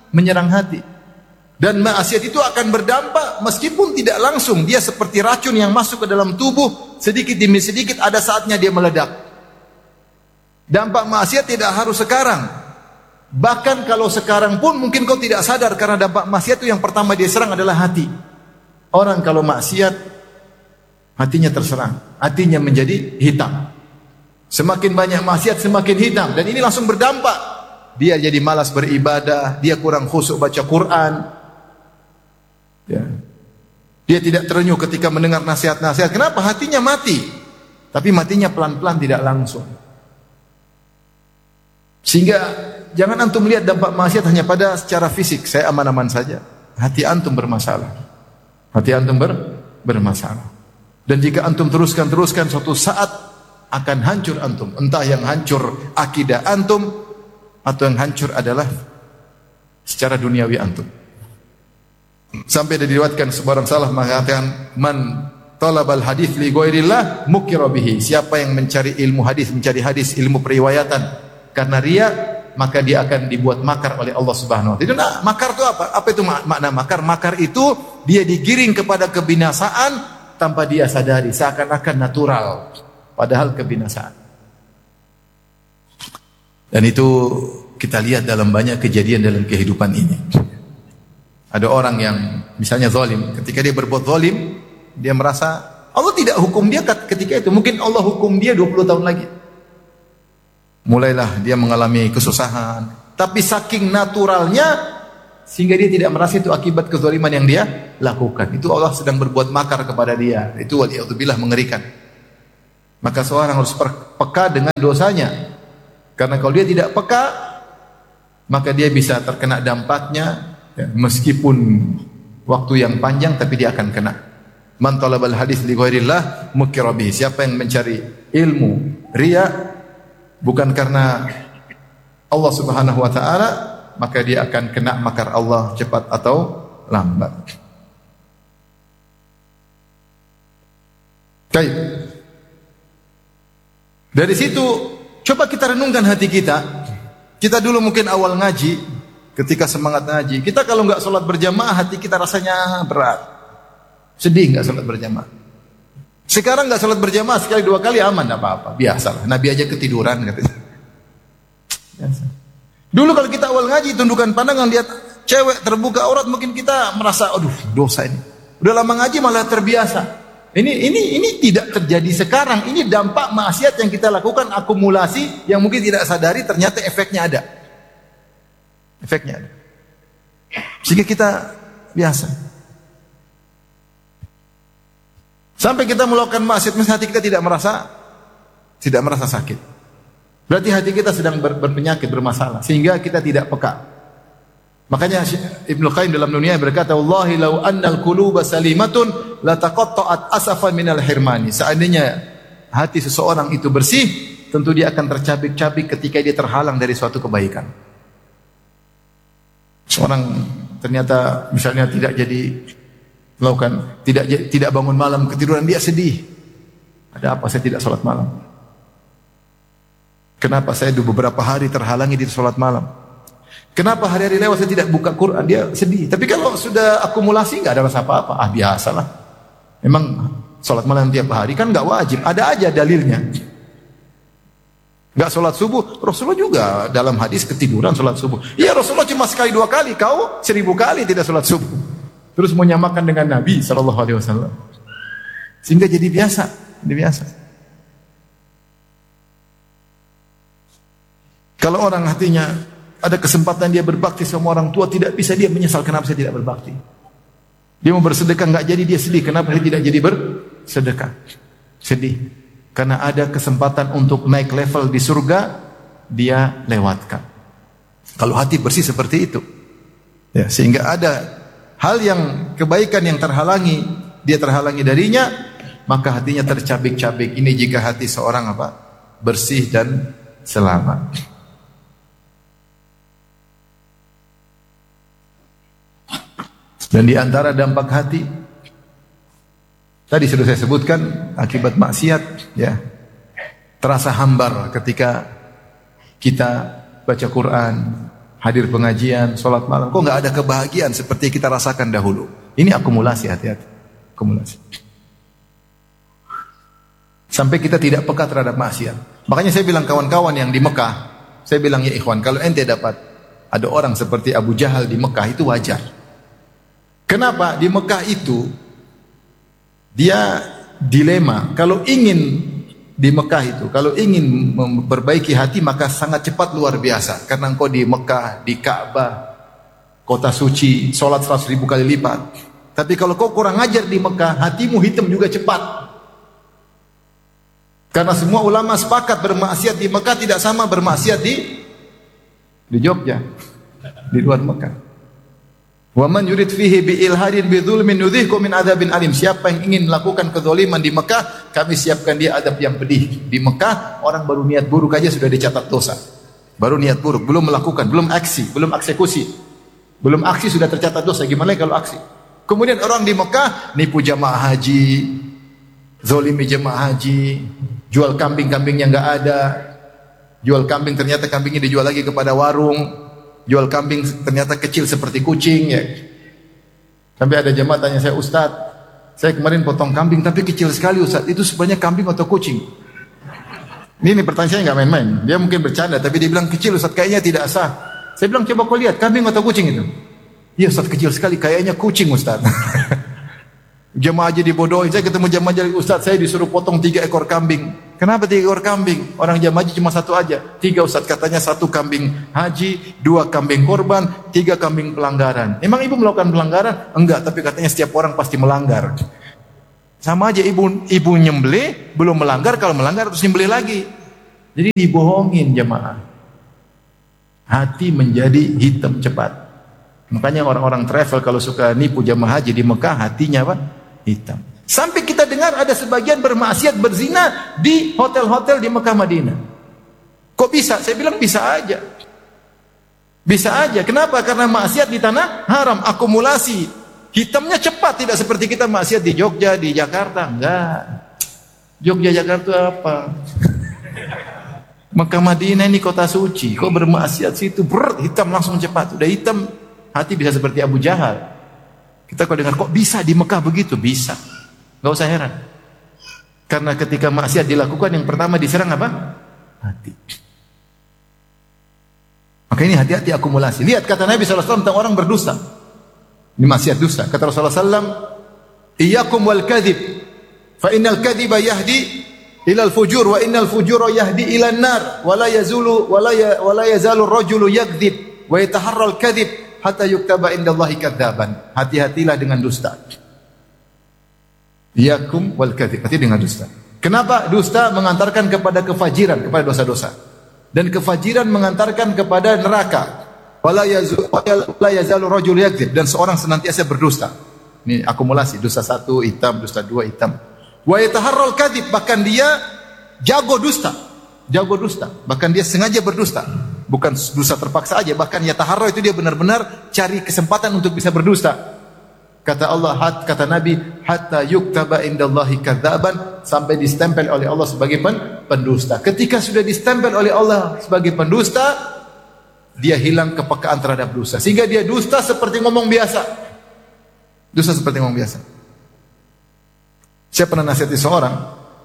[SPEAKER 1] Dan maksiat itu akan berdampak meskipun tidak langsung. Dia seperti racun yang masuk ke dalam tubuh, sedikit demi sedikit ada saatnya dia meledak. Dampak maksiat tidak harus sekarang. Bahkan kalau sekarang pun mungkin kau tidak sadar karena dampak maksiat itu yang pertama dia serang adalah hati. Orang kalau maksiat hatinya terserang, hatinya menjadi hitam. Semakin banyak maksiat semakin hitam, dan ini langsung berdampak. Dia jadi malas beribadah, dia kurang khusyuk baca Quran. Ya. Dia tidak terenyuh ketika mendengar nasihat-nasihat. Kenapa? Hatinya mati. Tapi matinya pelan-pelan tidak langsung. Sehingga jangan antum lihat dampak maksiat hanya pada secara fisik. Saya aman-aman saja. Hati antum bermasalah. Bermasalah. Dan jika antum teruskan suatu saat akan hancur antum. Entah yang hancur akidah antum atau yang hancur adalah secara duniawi antum. Sampai diriwayatkan seorang salaf mengatakan, man talabal hadits li ghairillah mukira bihi. Siapa yang mencari ilmu hadis, ilmu periwayatan karena riya, maka dia akan dibuat makar oleh Allah Subhanahu wa taala. Itu makar itu apa? Apa itu makna makar? Makar itu dia digiring kepada kebinasaan tanpa dia sadari, seakan-akan natural. Padahal kebinasaan. Dan itu kita lihat dalam banyak kejadian dalam kehidupan ini. Ada orang yang misalnya zalim, ketika dia berbuat zalim, dia merasa Allah tidak hukum dia ketika itu. Mungkin Allah hukum dia 20 tahun lagi. Mulailah dia mengalami kesusahan. Tapi saking naturalnya, sehingga dia tidak merasa itu akibat kezaliman yang dia lakukan. Itu Allah sedang berbuat makar kepada dia. Itu waliyadzubillah mengerikan. Maka seorang harus peka dengan dosanya. Karena kalau dia tidak peka, maka dia bisa terkena dampaknya, ya, meskipun waktu yang panjang, tapi dia akan kena. Man talabal hadis li ghairillah mukira bihi. Siapa yang mencari ilmu riya bukan karena Allah Subhanahu wa taala, maka dia akan kena makar Allah cepat atau lambat. Baik. Dari situ coba kita renungkan hati kita. Kita dulu mungkin awal ngaji, ketika semangat ngaji, kita kalau enggak sholat berjamaah, hati kita rasanya berat. Sedih enggak sholat berjamaah. Sekarang enggak sholat berjamaah sekali dua kali aman, enggak apa-apa, biasalah. Nabi aja ketiduran katanya. Biasa. Dulu kalau kita awal ngaji, tundukan pandangan lihat cewek terbuka aurat, mungkin kita merasa, aduh dosa ini. Udah lama ngaji malah terbiasa. Ini tidak terjadi sekarang. Ini dampak maksiat yang kita lakukan, akumulasi yang mungkin tidak sadari, ternyata efeknya ada. Efeknya ada. Sehingga kita biasa. Sampai kita melakukan maksiat, hati kita tidak merasa sakit. Berarti hati kita sedang berpenyakit, bermasalah, sehingga kita tidak peka. Makanya Ibnu Qayyim dalam dunia berkata, "Wallahi law annal quluba salimatun la taqatta'at asafan minal hirmani." Seandainya hati seseorang itu bersih, tentu dia akan tercabik-cabik ketika dia terhalang dari suatu kebaikan. Seorang ternyata misalnya tidak jadi melakukan, tidak bangun malam, ketiduran, dia sedih. Ada apa saya tidak salat malam? Kenapa saya beberapa hari terhalangi di salat malam? Kenapa hari-hari lewat saya tidak buka Quran? Dia sedih. Tapi kalau sudah akumulasi nggak ada rasa apa-apa. Biasalah. Memang sholat malam tiap hari kan nggak wajib. Ada aja dalilnya. Nggak sholat subuh. Rasulullah juga dalam hadis ketiduran sholat subuh. Iya, Rasulullah cuma sekali dua kali. Kau 1000 kali tidak sholat subuh. Terus menyamakan dengan Nabi SAW. Sehingga jadi biasa. Jadi biasa. Kalau orang hatinya ada kesempatan dia berbakti sama orang tua, tidak bisa, dia menyesal kenapa saya tidak berbakti. Dia mau bersedekah nggak jadi, dia sedih kenapa dia tidak jadi bersedekah. Sedih karena ada kesempatan untuk naik level di surga, dia lewatkan. Kalau hati bersih seperti itu, ya, sehingga ada hal yang kebaikan yang terhalangi, dia terhalangi darinya, maka hatinya tercabik-cabik. Ini jika hati seorang bersih dan selamat. Dan di antara dampak hati, tadi sudah saya sebutkan, akibat maksiat, ya, terasa hambar ketika kita baca Quran, hadir pengajian, sholat malam. Kok nggak ada kebahagiaan seperti kita rasakan dahulu? Ini akumulasi, hati-hati, akumulasi. Sampai kita tidak peka terhadap maksiat. Makanya saya bilang kawan-kawan yang di Mekah, saya bilang ya ikhwan, kalau ente dapat ada orang seperti Abu Jahal di Mekah, itu wajar. Kenapa? Di Mekah itu dia dilema. Kalau ingin di Mekah itu, kalau ingin memperbaiki hati, maka sangat cepat luar biasa. Karena engkau di Mekah, di Ka'bah, kota suci, sholat 100.000 kali lipat. Tapi kalau kau kurang ajar di Mekah, hatimu hitam juga cepat. Karena semua ulama sepakat bermaksiat di Mekah tidak sama bermaksiat di Jogja, di luar Mekah. Wa man yurid fihi bi ilhadin bi dzulmin nudhihku min adzabin alim. Siapa yang ingin melakukan kezaliman di Mekah, kami siapkan dia adab yang pedih. Di Mekah orang baru niat buruk aja sudah dicatat dosa. Baru niat buruk, belum melakukan, belum aksi, belum eksekusi. Belum aksi sudah tercatat dosa. Gimana kalau aksi? Kemudian orang di Mekah nipu jamaah haji, zalimi jamaah haji, jual kambing-kambing yang enggak ada. Jual kambing, ternyata kambingnya dijual lagi kepada warung. Jual kambing ternyata kecil seperti kucing, ya. Sampai ada jemaah tanya saya, Ustaz, saya kemarin potong kambing tapi kecil sekali Ustaz, itu sebenarnya kambing atau kucing? Ini pertanyaan saya nggak main-main. Dia mungkin bercanda tapi dia bilang kecil Ustaz, kayaknya tidak sah. Saya bilang coba kau lihat kambing atau kucing itu. Iya Ustaz, kecil sekali, kayaknya kucing Ustaz. Jemaah aja dibodohin. Saya ketemu jemaah aja, Ustaz saya disuruh potong 3 ekor kambing. Kenapa 3 ekor kambing? Orang jemaah haji cuma 1 aja. 3 Ustaz, katanya 1 kambing haji, 2 kambing korban, 3 kambing pelanggaran. Emang ibu melakukan pelanggaran? Enggak, tapi katanya setiap orang pasti melanggar. Sama aja ibu nyembelih, belum melanggar, kalau melanggar terus nyembelih lagi. Jadi dibohongin jemaah. Hati menjadi hitam cepat. Makanya orang-orang travel kalau suka nipu jamaah haji di Mekah, hatinya apa? Hitam. Sampai kita dengar ada sebagian bermaksiat, berzina di hotel-hotel di Mekah Madinah. Kok bisa? Saya bilang bisa aja. Bisa aja. Kenapa? Karena maksiat di tanah haram, akumulasi. Hitamnya cepat, tidak seperti kita maksiat di Jogja, di Jakarta. Enggak. Jogja, Jakarta apa? Mekah Madinah ini kota suci. Kok bermaksiat situ? Hitam langsung cepat. Udah hitam, hati bisa seperti Abu Jahal. Kita kalau dengar kok bisa di Mekah begitu, bisa. Gak usah heran. Karena ketika maksiat dilakukan, yang pertama diserang apa? Hati. Maka ini hati-hati akumulasi. Lihat kata Nabi SAW tentang orang berdusta. Ini maksiat dusta. Kata Rasulullah SAW, "Iyyakum wal kadhib, fa innal kadhiba yahdi ilal fujur wa innal fujura yahdi ilan nar wa la yazalu ar-rajulu yakdzib wa yataharra al-kadhib hatta yuktaba indallahi kadzaban." Hati-hatilah dengan dusta. Iyakum wal kadhib, hati dengan dusta. Kenapa? Dusta mengantarkan kepada kefajiran, kepada dosa-dosa. Dan kefajiran mengantarkan kepada neraka. Wala yazalu rajul yakdzib, dan seorang senantiasa berdusta. Ini akumulasi, dusta 1 hitam, dusta 2 hitam. Wa yataharral kadhib, bahkan dia jago dusta. Jago dusta, bahkan dia sengaja berdusta. Bukan dusta terpaksa aja, bahkan yataharra itu dia benar-benar cari kesempatan untuk bisa berdusta. Kata Allah, kata Nabi, hatta yuktaba indallahi kadzaban, sampai distempel oleh Allah sebagai pendusta. Ketika sudah distempel oleh Allah sebagai pendusta, dia hilang kepekaan terhadap dosa. Sehingga dia dusta seperti ngomong biasa. Dusta seperti ngomong biasa. Saya pernah nasihati seorang.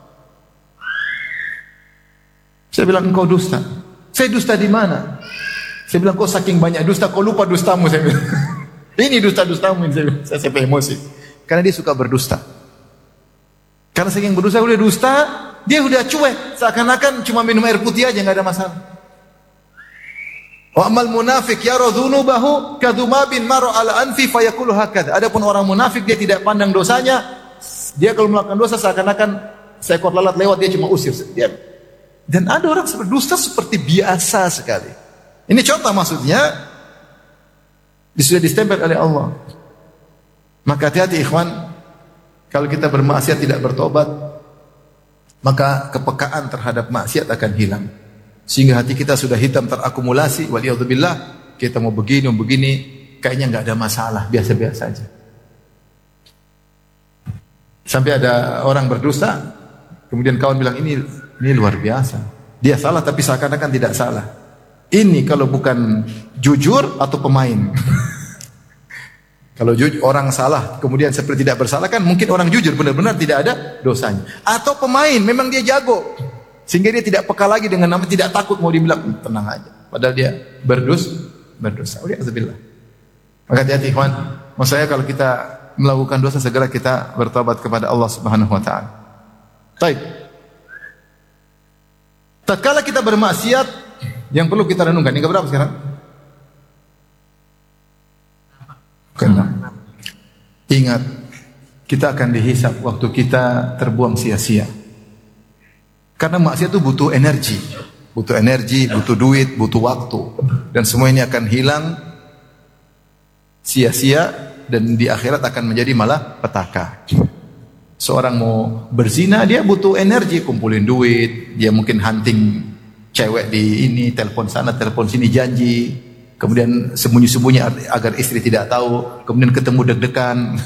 [SPEAKER 1] Saya bilang, engkau dusta. Saya dusta di mana? Saya bilang, kau saking banyak dusta, kau lupa dustamu. Saya bilang, ini dusta-dustamu. Saya sampai emosi. Karena dia suka berdusta. Karena saking berdusta, udah dusta, dia udah cuek. Seakan-akan cuma minum air putih aja, nggak ada masalah. Wa amal munafik yara dzunubahu kadhumabin mara ala anfi fayaqulu hakadha. Adapun orang munafik, dia tidak pandang dosanya. Dia kalau melakukan dosa seakan-akan seekor lalat lewat, dia cuma usir. Dan ada orang berdusta seperti biasa sekali. Ini contoh maksudnya. Sudah distempel oleh Allah. Maka hati-hati ikhwan, kalau kita bermaksiat tidak bertobat, maka kepekaan terhadap maksiat akan hilang. Sehingga hati kita sudah hitam terakumulasi, waliyadzubillah, kita mau begini, kayaknya nggak ada masalah, biasa-biasa aja. Sampai ada orang berdusta, kemudian kawan bilang, ini luar biasa. Dia salah tapi seakan-akan tidak salah. Ini kalau bukan jujur atau pemain. Kalau orang salah kemudian seperti tidak bersalah, kan mungkin orang jujur benar-benar tidak ada dosanya. Atau pemain, memang dia jago. Sehingga dia tidak peka lagi dengan nama, tidak takut mau dibilang tenang aja. Padahal dia berdosa. Alhamdulillah. Maka hati-hati ikhwan. Maksud saya kalau kita melakukan dosa, segera kita bertobat kepada Allah Subhanahu wa taala. Baik. Tatkala kita bermaksiat, yang perlu kita renungkan, ini berapa sekarang? Kena. Ingat, kita akan dihisap waktu kita terbuang sia-sia. Karena maksiat itu butuh energi, butuh duit, butuh waktu, dan semua ini akan hilang sia-sia, dan di akhirat akan menjadi malah petaka. Seorang mau berzina, dia butuh energi, kumpulin duit, dia mungkin hunting cewek di ini, telepon sana, telepon sini, janji, kemudian sembunyi-sembunyi agar istri tidak tahu, kemudian ketemu deg-degan.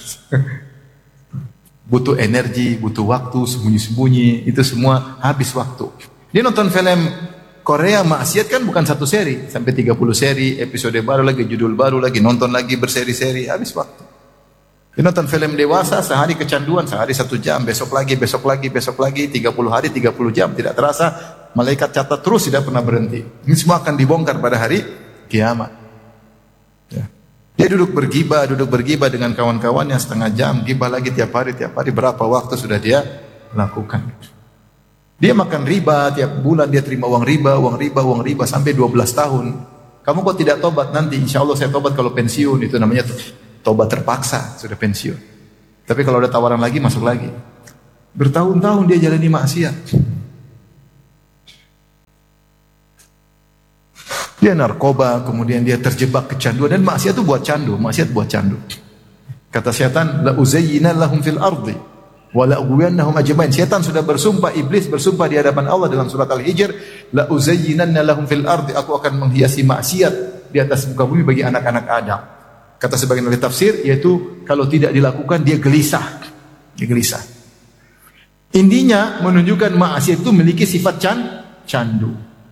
[SPEAKER 1] Butuh energi, butuh waktu, sembunyi-sembunyi, itu semua habis waktu. Dia nonton film Korea maksiat kan bukan satu seri, sampai 30 seri, episode baru lagi, judul baru lagi, nonton lagi berseri-seri, habis waktu. Dia nonton film dewasa, sehari kecanduan, sehari 1 jam, besok lagi, 30 hari, 30 jam, tidak terasa, malaikat catat terus, tidak pernah berhenti. Ini semua akan dibongkar pada hari kiamat. Ya. Dia duduk bergibah dengan kawan-kawannya setengah jam, gibah lagi tiap hari, berapa waktu sudah dia lakukan. Dia makan riba, tiap bulan dia terima uang riba sampai 12 tahun. Kamu kok tidak tobat? Nanti insya Allah saya tobat kalau pensiun. Itu namanya tobat terpaksa, sudah pensiun. Tapi kalau ada tawaran lagi, masuk lagi. Bertahun-tahun dia jalani maksiat. Dia narkoba, kemudian dia terjebak kecanduan, dan maksiat itu buat candu. Kata setan, la uzayyina lahum fil ardi wa la ughwiyannahum ajmain. Setan sudah bersumpah, iblis bersumpah di hadapan Allah dalam surat Al-Hijr, la uzayyinanna lahum fil ardi, aku akan menghiasi maksiat di atas muka bumi bagi anak-anak Adam. Kata sebagian ahli tafsir, yaitu kalau tidak dilakukan dia gelisah. Intinya menunjukkan maksiat itu memiliki sifat candu.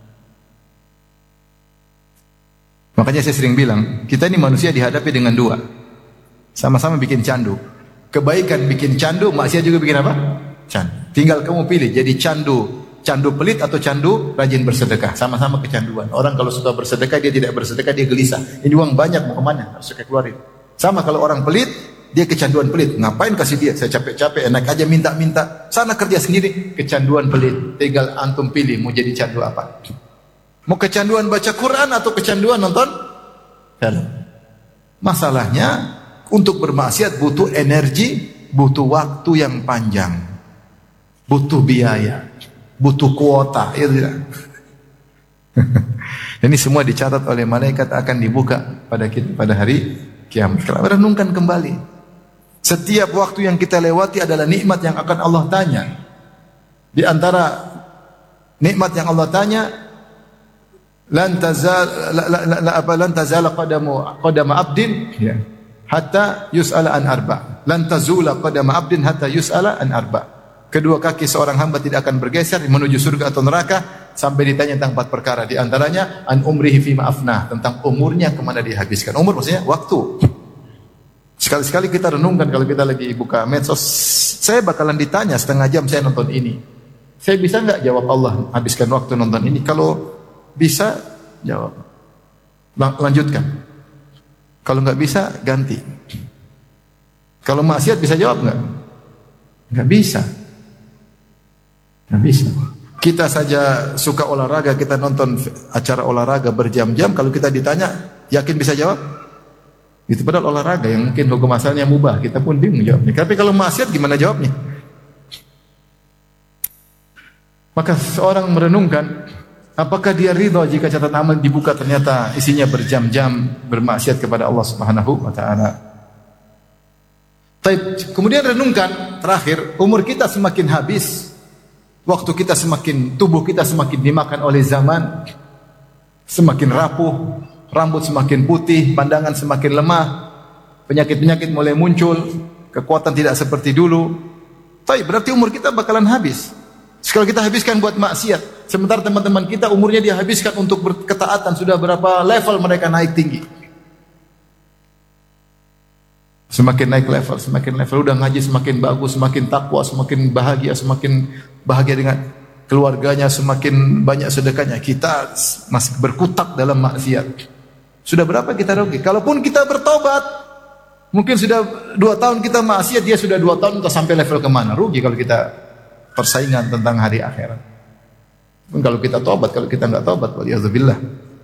[SPEAKER 1] Makanya saya sering bilang, kita ini manusia dihadapi dengan dua. Sama-sama bikin candu. Kebaikan bikin candu, maksiat juga bikin apa? Candu. Tinggal kamu pilih, jadi candu pelit atau candu rajin bersedekah. Sama-sama kecanduan. Orang kalau suka bersedekah, dia tidak bersedekah, dia gelisah. Ini uang banyak, mau kemana? Harus saya keluarin. Sama kalau orang pelit, dia kecanduan pelit. Ngapain kasih dia? Saya capek-capek, enak aja minta-minta. Sana kerja sendiri, kecanduan pelit. Tinggal antum pilih, mau jadi candu apa? Mau kecanduan baca Quran atau kecanduan nonton film? Masalahnya, untuk bermaksiat butuh energi, butuh waktu yang panjang, butuh biaya, butuh kuota. Ini semua dicatat oleh malaikat, akan dibuka pada hari kiamat. Kalau renungkan kembali, setiap waktu yang kita lewati adalah nikmat yang akan Allah tanya. Di antara nikmat yang Allah tanya, lan tazala qadama abdin hatta yus'ala an arba. Lan tazula qadama abdin hatta yus'ala an arba. Kedua kaki seorang hamba tidak akan bergeser menuju surga atau neraka sampai ditanya tentang 4 perkara. Di antaranya an umrihi fima afnah, tentang umurnya kemana dia habiskan. Umur maksudnya waktu. Sekali-sekali kita renungkan, kalau kita lagi buka medsos, saya bakalan ditanya setengah jam saya nonton ini. Saya bisa enggak jawab Allah habiskan waktu nonton ini? Kalau bisa, jawab. Lanjutkan. Kalau enggak bisa, ganti. Kalau maksiat bisa jawab enggak? Enggak bisa. Enggak bisa. Kita saja suka olahraga, kita nonton acara olahraga berjam-jam, kalau kita ditanya, yakin bisa jawab? Itu padahal olahraga yang mungkin hukum asalnya mubah, kita pun bingung jawabnya. Tapi kalau maksiat gimana jawabnya? Maka seorang merenungkan, apakah dia ridha jika catatan amal dibuka ternyata isinya berjam-jam bermaksiat kepada Allah Subhanahu wa taala. Kemudian renungkan terakhir, umur kita semakin habis, waktu kita semakin, tubuh kita semakin dimakan oleh zaman, semakin rapuh, rambut semakin putih, pandangan semakin lemah, penyakit-penyakit mulai muncul, kekuatan tidak seperti dulu. Berarti umur kita bakalan habis. Sekali kita habiskan buat maksiat, sementara teman-teman kita umurnya dia habiskan untuk berketaatan, sudah berapa level mereka naik tinggi. Semakin naik level, udah ngaji semakin bagus, semakin takwa, semakin bahagia dengan keluarganya, semakin banyak sedekahnya. Kita masih berkutat dalam maksiat. Sudah berapa kita rugi? Kalaupun kita bertobat, mungkin sudah 2 tahun kita maksiat, dia sudah 2 tahun untuk sampai level kemana? Rugi kalau kita persaingan tentang hari akhirat. Kalau kita tobat, kalau kita enggak tobat, waliyadzubillah.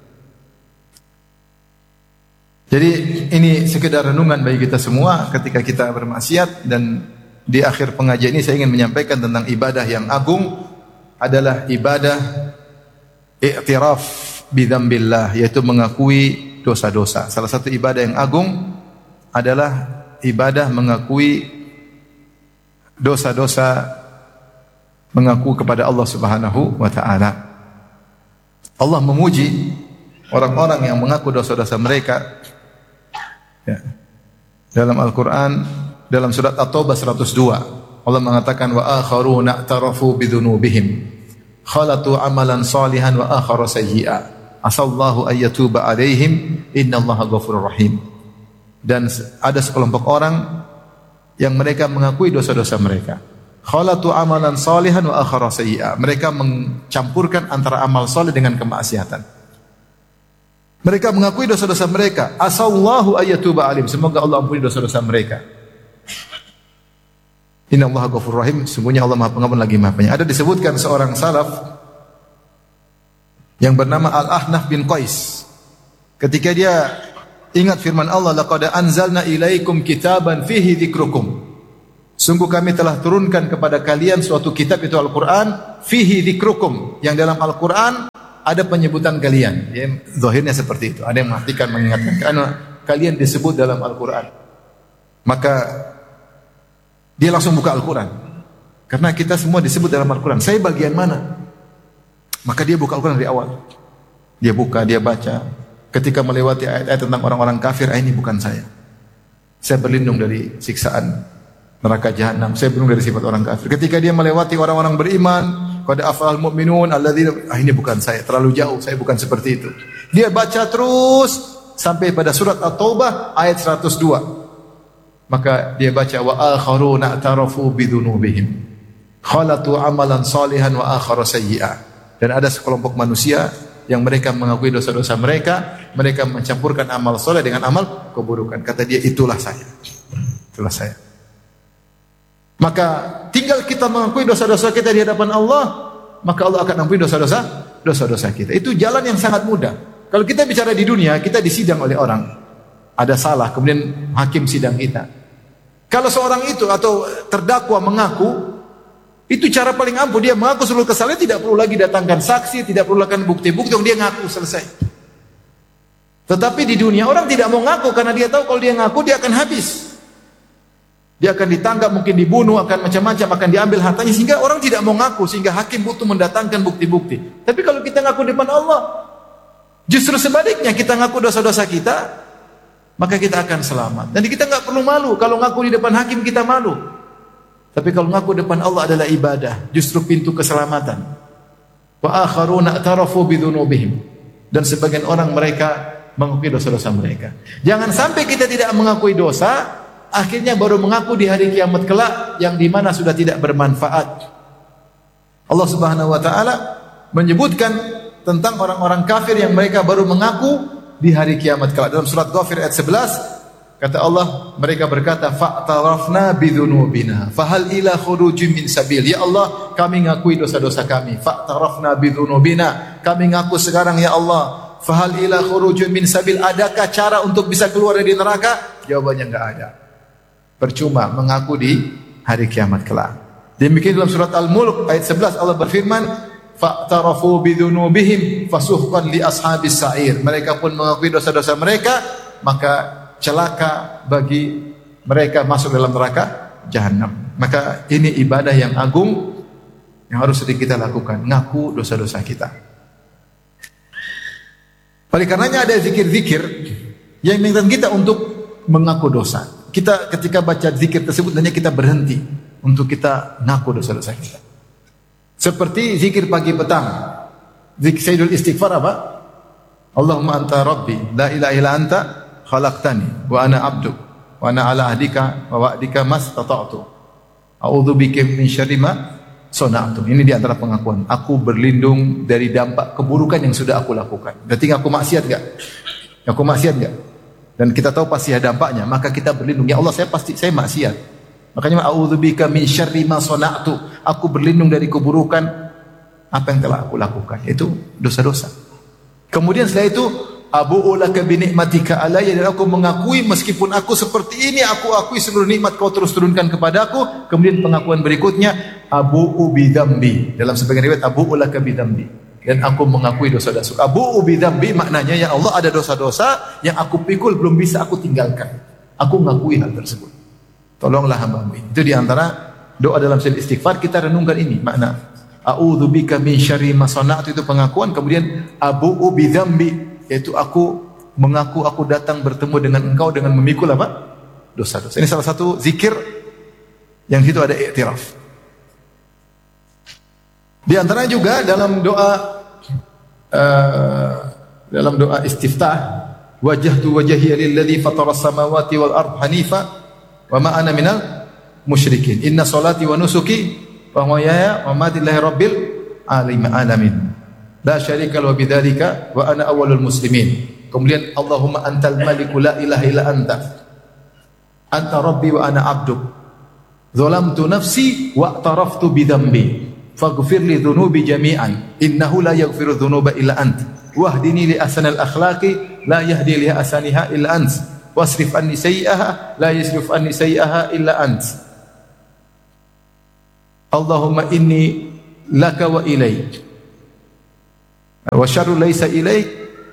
[SPEAKER 1] Jadi ini sekedar renungan bagi kita semua ketika kita bermaksiat. Dan di akhir pengajian ini saya ingin menyampaikan tentang ibadah yang agung, adalah ibadah i'tiraf bidzambillah, yaitu mengakui dosa-dosa. Salah satu ibadah yang agung adalah ibadah mengakui dosa-dosa, mengaku kepada Allah Subhanahu wa taala. Allah memuji orang-orang yang mengaku dosa-dosa mereka. Ya. Dalam Al-Qur'an, dalam surat At-Taubah 102, Allah mengatakan wa akharuna i'tarafu bidzunubihim khalatu amalan salihan wa akhara sayyi'a asallahu ayyatuba alaihim innallaha ghafurur rahim. Dan ada sekelompok orang yang mereka mengakui dosa-dosa mereka. Khalatu amalan salihan wa akhara sayyi'a. Mereka mencampurkan antara amal saleh dengan kemaksiatan. Mereka mengakui dosa-dosa mereka. Asallahu ayyatuba alim. Semoga Allah ampuni dosa-dosa mereka. Innallaha ghafurur rahim. Sungguhnya Allah Maha Pengampun lagi Maha Penyayang. Ada disebutkan seorang salaf yang bernama Al-Ahnaf bin Qais. Ketika dia ingat firman Allah, laqad anzalna ilaikum kitaban fihi dzikrukum. Sungguh kami telah turunkan kepada kalian suatu kitab, itu Al-Qur'an, fihi dzikrukum, yang dalam Al-Qur'an ada penyebutan kalian. Ya, zahirnya seperti itu. Ada yang mengartikan, mengingatkan karena kalian disebut dalam Al-Qur'an. Maka dia langsung buka Al-Qur'an. Karena kita semua disebut dalam Al-Qur'an. Saya bagian mana? Maka dia buka Al-Qur'an dari awal. Dia buka, dia baca. Ketika melewati ayat-ayat tentang orang-orang kafir, ini bukan saya. Saya berlindung dari siksaan neraka jahanam. Saya berlindung dari sifat orang kafir. Ketika dia melewati orang-orang beriman, qad aflahal mu'minun alladzina, ini bukan saya, terlalu jauh, saya bukan seperti itu. Dia baca terus sampai pada surat At-Taubah ayat 102. Maka dia baca wa akharuna i'tarafu bidzunubihim khalatu amalan salihan wa akhara sayyi'a. Dan ada sekelompok manusia yang mereka mengakui dosa-dosa mereka, mereka mencampurkan amal soleh dengan amal keburukan. Kata dia, itulah saya. Itulah saya. Maka tinggal kita mengakui dosa-dosa kita di hadapan Allah, maka Allah akan ampuni dosa-dosa kita. Itu jalan yang sangat mudah. Kalau kita bicara di dunia, kita disidang oleh orang. Ada salah, kemudian hakim sidang kita. Kalau seorang itu atau terdakwa mengaku, itu cara paling ampuh. Dia mengaku seluruh kesalahan, tidak perlu lagi datangkan saksi, tidak perlu lakukan bukti-bukti, dia ngaku, selesai. Tetapi di dunia orang tidak mau ngaku karena dia tahu kalau dia ngaku dia akan habis. Dia akan ditangkap, mungkin dibunuh, akan macam-macam, akan diambil hartanya, sehingga orang tidak mau ngaku, sehingga hakim butuh mendatangkan bukti-bukti. Tapi kalau kita ngaku di depan Allah, justru sebaliknya, kita ngaku dosa-dosa kita, maka kita akan selamat. Dan kita nggak perlu malu. Kalau ngaku di depan hakim kita malu. Tapi kalau ngaku depan Allah adalah ibadah, justru pintu keselamatan. Wa akharuna i'tarafu bidzunubihim. Dan sebagian orang mereka mengakui dosa-dosa mereka. Jangan sampai kita tidak mengakui dosa, akhirnya baru mengaku di hari kiamat kelak yang dimana sudah tidak bermanfaat. Allah Subhanahu wa taala menyebutkan tentang orang-orang kafir yang mereka baru mengaku di hari kiamat kelak. Dalam surat Ghafir ayat 11 kata Allah, mereka berkata, fa'tarafna bidzunubina fahal ila khurujin min sabil. Ya Allah, kami ngakui dosa-dosa kami. Fa'tarafna bidzunubina, kami ngaku sekarang ya Allah. Fahal ila khurujin min sabil, adakah cara untuk bisa keluar dari neraka? Jawabannya enggak ada. Percuma mengaku di hari kiamat kelak. Demikian dalam surat Al-Mulk ayat 11 Allah berfirman, fa'tarafu bidzunubihim fasuhqan li ashabis sa'ir. Mereka pun mengakui dosa-dosa mereka, maka celaka bagi mereka masuk dalam neraka jahanam. Maka ini ibadah yang agung yang harus sering kita lakukan, ngaku dosa-dosa kita. Oleh karenanya ada zikir-zikir yang mengingatkan kita untuk mengaku dosa. Kita ketika baca zikir tersebut hanya kita berhenti untuk kita ngaku dosa-dosa kita. Seperti zikir pagi petang. Zikir Sayyidul Istighfar apa? Allahumma anta rabbi la ilaha illa anta khalaqtani wa ana abduk wa ana ala ahdika wa wa'dika mastata'tu a'udzu bika min syarri ma sana'tu. Ini di antara pengakuan. Aku berlindung dari dampak keburukan yang sudah aku lakukan. Berarti aku maksiat enggak? Aku maksiat enggak? Dan kita tahu pasti ada dampaknya, maka kita berlindung. Ya Allah, saya maksiat. Makanya a'udzu bika min syarri ma sana'tu. Aku berlindung dari keburukan apa yang telah aku lakukan. Itu dosa-dosa. Kemudian setelah itu abu'u laka bi ni'matika alayya, dan aku mengakui meskipun aku seperti ini, aku akui seluruh nikmat kau terus turunkan kepadaku. Kemudian pengakuan berikutnya abu'u bi dzambi. Dalam sebagian riwayat abu'u laka bi dzambi, dan aku mengakui dosa-dosa. Abu'u bi dzambi maknanya, ya Allah, ada dosa-dosa yang aku pikul belum bisa aku tinggalkan. Aku mengakui hal tersebut. Tolonglah hamba-Mu ini. Itu di antara doa dalam sel istighfar, kita renungkan ini makna a'udzu bika min syarri ma sana'tu, itu pengakuan. Kemudian abu'u bi dzambi, yaitu aku mengaku aku datang bertemu dengan engkau dengan memikul apa? Dosa-dosa. Ini salah satu zikir yang situ ada iktiraf. Di antaranya juga dalam doa istiftah, wajjahtu wajhiya lilladzi fataras samawati wal ardh hanifa wa ma ana minal musyrikin. Inna salati wa nusuki wa mahyaya wa mamati lillahi rabbil alamin. La syarika lahu bidzalika wa ana awwalul muslimin. Kemudian Allahumma antal maliku la ilaha illa anta. Anta rabbi wa ana abduk. Zalamtu nafsi wa i'taraftu bi dhanbi. Faghfir li dhunubi jami'an. Innahu la yaghfiru dhunuba illa anta. Wahdini li ahsanil akhlaqi la yahdi li ahsaniha illa ant. Wasrif anni sayyi'aha la yasrif anni sayyi'aha illa ant. Allahumma inni laka wa ilaik. Wa syarru laysa ilaik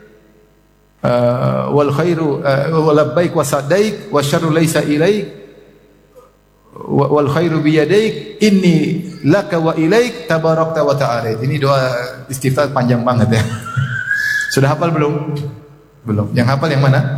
[SPEAKER 1] wal khairu wa labbaik wa sadaik wa syarru laysa ilaik wal khairu bi yadaik inni laka wa ilaik tabarakta wa ta'ala. Ini doa istiftah panjang banget ya. Sudah hafal belum? Belum. Yang hafal yang mana?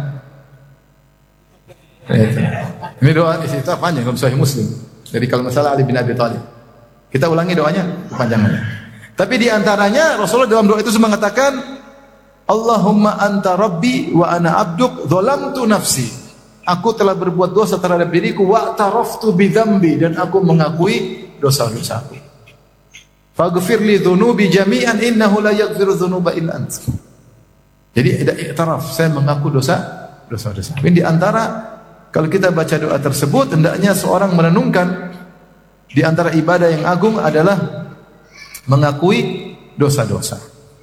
[SPEAKER 1] Ini doa istiftah panjang dalam Sahih Muslim dari kalau masalah Ali bin Abi Thalib. Kita ulangi doanya kepanjangannya. Tapi di antaranya Rasulullah dalam doa itu mengatakan, Allahumma anta rabbi wa ana abduk zalamtu nafsi. Aku telah berbuat dosa terhadap diriku wa taraftu bi dzambi, dan aku mengakui dosa-dosaku. Faghfir li dzunubi jami'an innahu la yaghfiru dzunuba illa ant. Jadi ada iktiraf, saya mengaku dosa-dosa. Ini di antara kalau kita baca doa tersebut hendaknya seorang merenungkan di antara ibadah yang agung adalah mengakui dosa-dosa.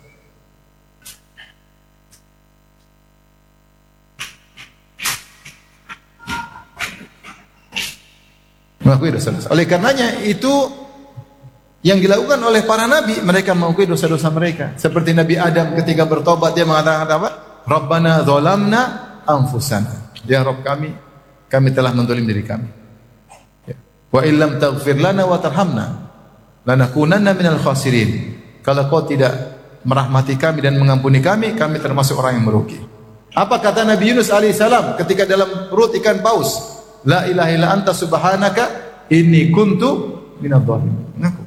[SPEAKER 1] Mengakui dosa-dosa. Oleh karenanya itu yang dilakukan oleh para nabi, mereka mengakui dosa-dosa mereka. Seperti Nabi Adam ketika bertobat dia mengatakan apa? Rabbana dzalamna anfusana. Ya Rabb kami telah menzalim diri kami. Wa illam taghfir lana wa tarhamna lanakunanna minal khasirin. Kalau kau tidak merahmati kami dan mengampuni kami termasuk orang yang merugi. Apa kata Nabi Yunus alaihissalam ketika dalam perut ikan paus? La ilaha illa anta subhanaka inni kuntu minadh dhalimin. Mengaku.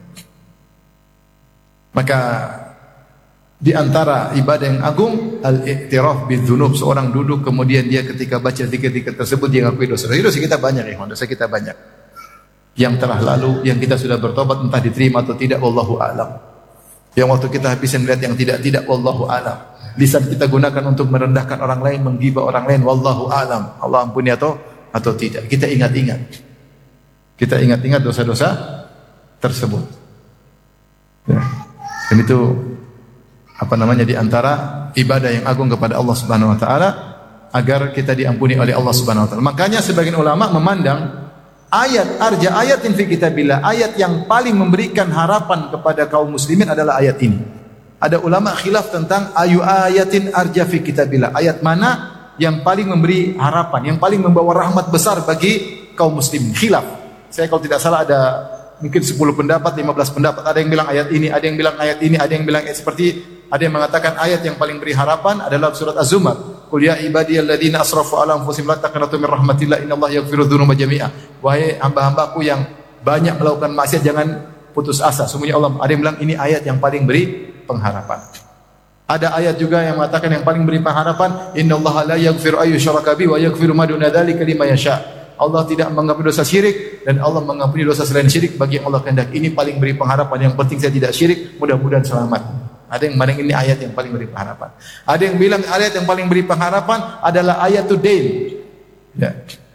[SPEAKER 1] Maka di antara ibadah yang agung al-i'tiraf bidzunub, seorang duduk kemudian dia ketika baca zikir-zikir tersebut dia mengakui dosa. Dosa kita banyak ya, dosa kita banyak. Yang telah lalu, yang kita sudah bertobat entah diterima atau tidak, wallahu a'lam. Yang waktu kita habisin melihat yang tidak, wallahu a'lam. Lisan kita gunakan untuk merendahkan orang lain, menggibah orang lain, wallahu a'lam. Allah ampuni atau tidak. Kita ingat-ingat. Kita ingat-ingat dosa-dosa tersebut. Ya. Dan itu di antara ibadah yang agung kepada Allah Subhanahu wa taala agar kita diampuni oleh Allah Subhanahu wa taala. Makanya sebagian ulama memandang ayatin fi kitabillah, ayat yang paling memberikan harapan kepada kaum muslimin adalah ayat ini. Ada ulama khilaf tentang ayatin arja fi kitabillah, ayat mana yang paling memberi harapan, yang paling membawa rahmat besar bagi kaum muslimin. Khilaf. Saya kalau tidak salah ada mungkin 10 pendapat, 15 pendapat. Ada yang bilang ayat ini, ada yang bilang ayat ini, ada yang bilang ada yang mengatakan ayat yang paling beri harapan adalah surat Az-Zumar. Qul ya ibadiyalladzina asrafu ala anfusihim la taqnatu min rahmatillah innallaha yaghfiru dzunuba jami'a. Wahai hamba-hambaku yang banyak melakukan maksiat, jangan putus asa. Sungguhnya Allah, ada yang bilang ini ayat yang paling beri pengharapan. Ada ayat juga yang mengatakan yang paling beri pengharapan, innallaha la yaghfiru ayyushraka bihi wa yaghfiru ma duna dzalika liman yasha. Allah tidak mengampuni dosa syirik dan Allah mengampuni dosa selain syirik bagi yang Allah kehendaki. Ini paling beri pengharapan. Yang penting saya tidak syirik, mudah-mudahan selamat. Ada yang bilang ini ayat yang paling beri pengharapan. Ada yang bilang ayat yang paling beri pengharapan adalah ayatul dain. Ya.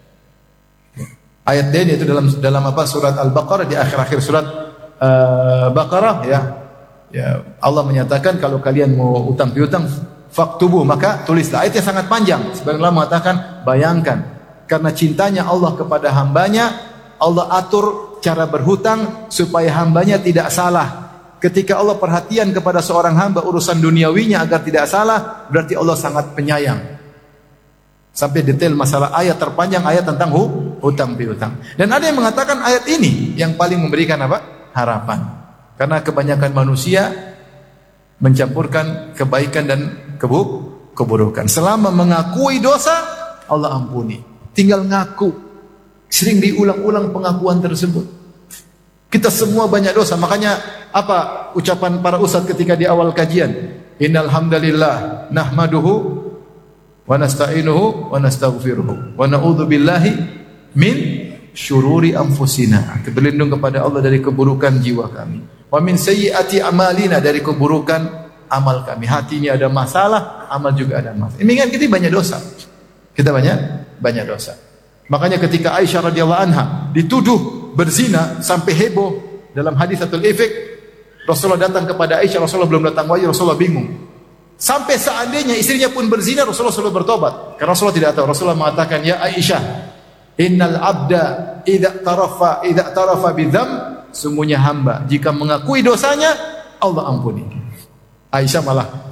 [SPEAKER 1] Ayat dain itu dalam surat Al-Baqarah, di akhir-akhir surat Baqarah ya. Ya, Allah menyatakan kalau kalian mau utang piutang faktubu, maka tulislah. Ayatnya sangat panjang. Sebagian ulama mengatakan bayangkan karena cintanya Allah kepada hambanya, Allah atur cara berhutang supaya hambanya tidak salah. Ketika Allah perhatian kepada seorang hamba urusan duniawinya agar tidak salah, berarti Allah sangat penyayang. Sampai detail masalah ayat terpanjang, ayat tentang hutang piutang. Dan ada yang mengatakan ayat ini yang paling memberikan apa? Harapan. Karena kebanyakan manusia mencampurkan kebaikan dan keburukan. Selama mengakui dosa, Allah ampuni. Tinggal ngaku. Sering diulang-ulang pengakuan tersebut. Kita semua banyak dosa. Makanya apa ucapan para ustaz ketika di awal kajian? Innal hamdalillah nahmaduhu wa nasta'inuhu wa nastaghfiruhu wa na'udzu billahi min syururi anfusina. Kita berlindung kepada Allah dari keburukan jiwa kami. Wa min sayyiati amalina, dari keburukan amal kami. Hati ini ada masalah, amal juga ada masalah. Demikian kita banyak dosa. Kita banyak dosa. Makanya ketika Aisyah radhiyallahu anha dituduh berzina sampai heboh dalam hadis Atul Ifk, Rasulullah datang kepada Aisyah, Rasulullah belum datang wahyu, Rasulullah bingung. Sampai seandainya istrinya pun berzina, Rasulullah selalu bertobat. Karena Rasulullah tidak tahu. Rasulullah mengatakan, "Ya Aisyah, innal abda idza tarafa bidzam", sungguhnya hamba jika mengakui dosanya, Allah ampuni. Aisyah malah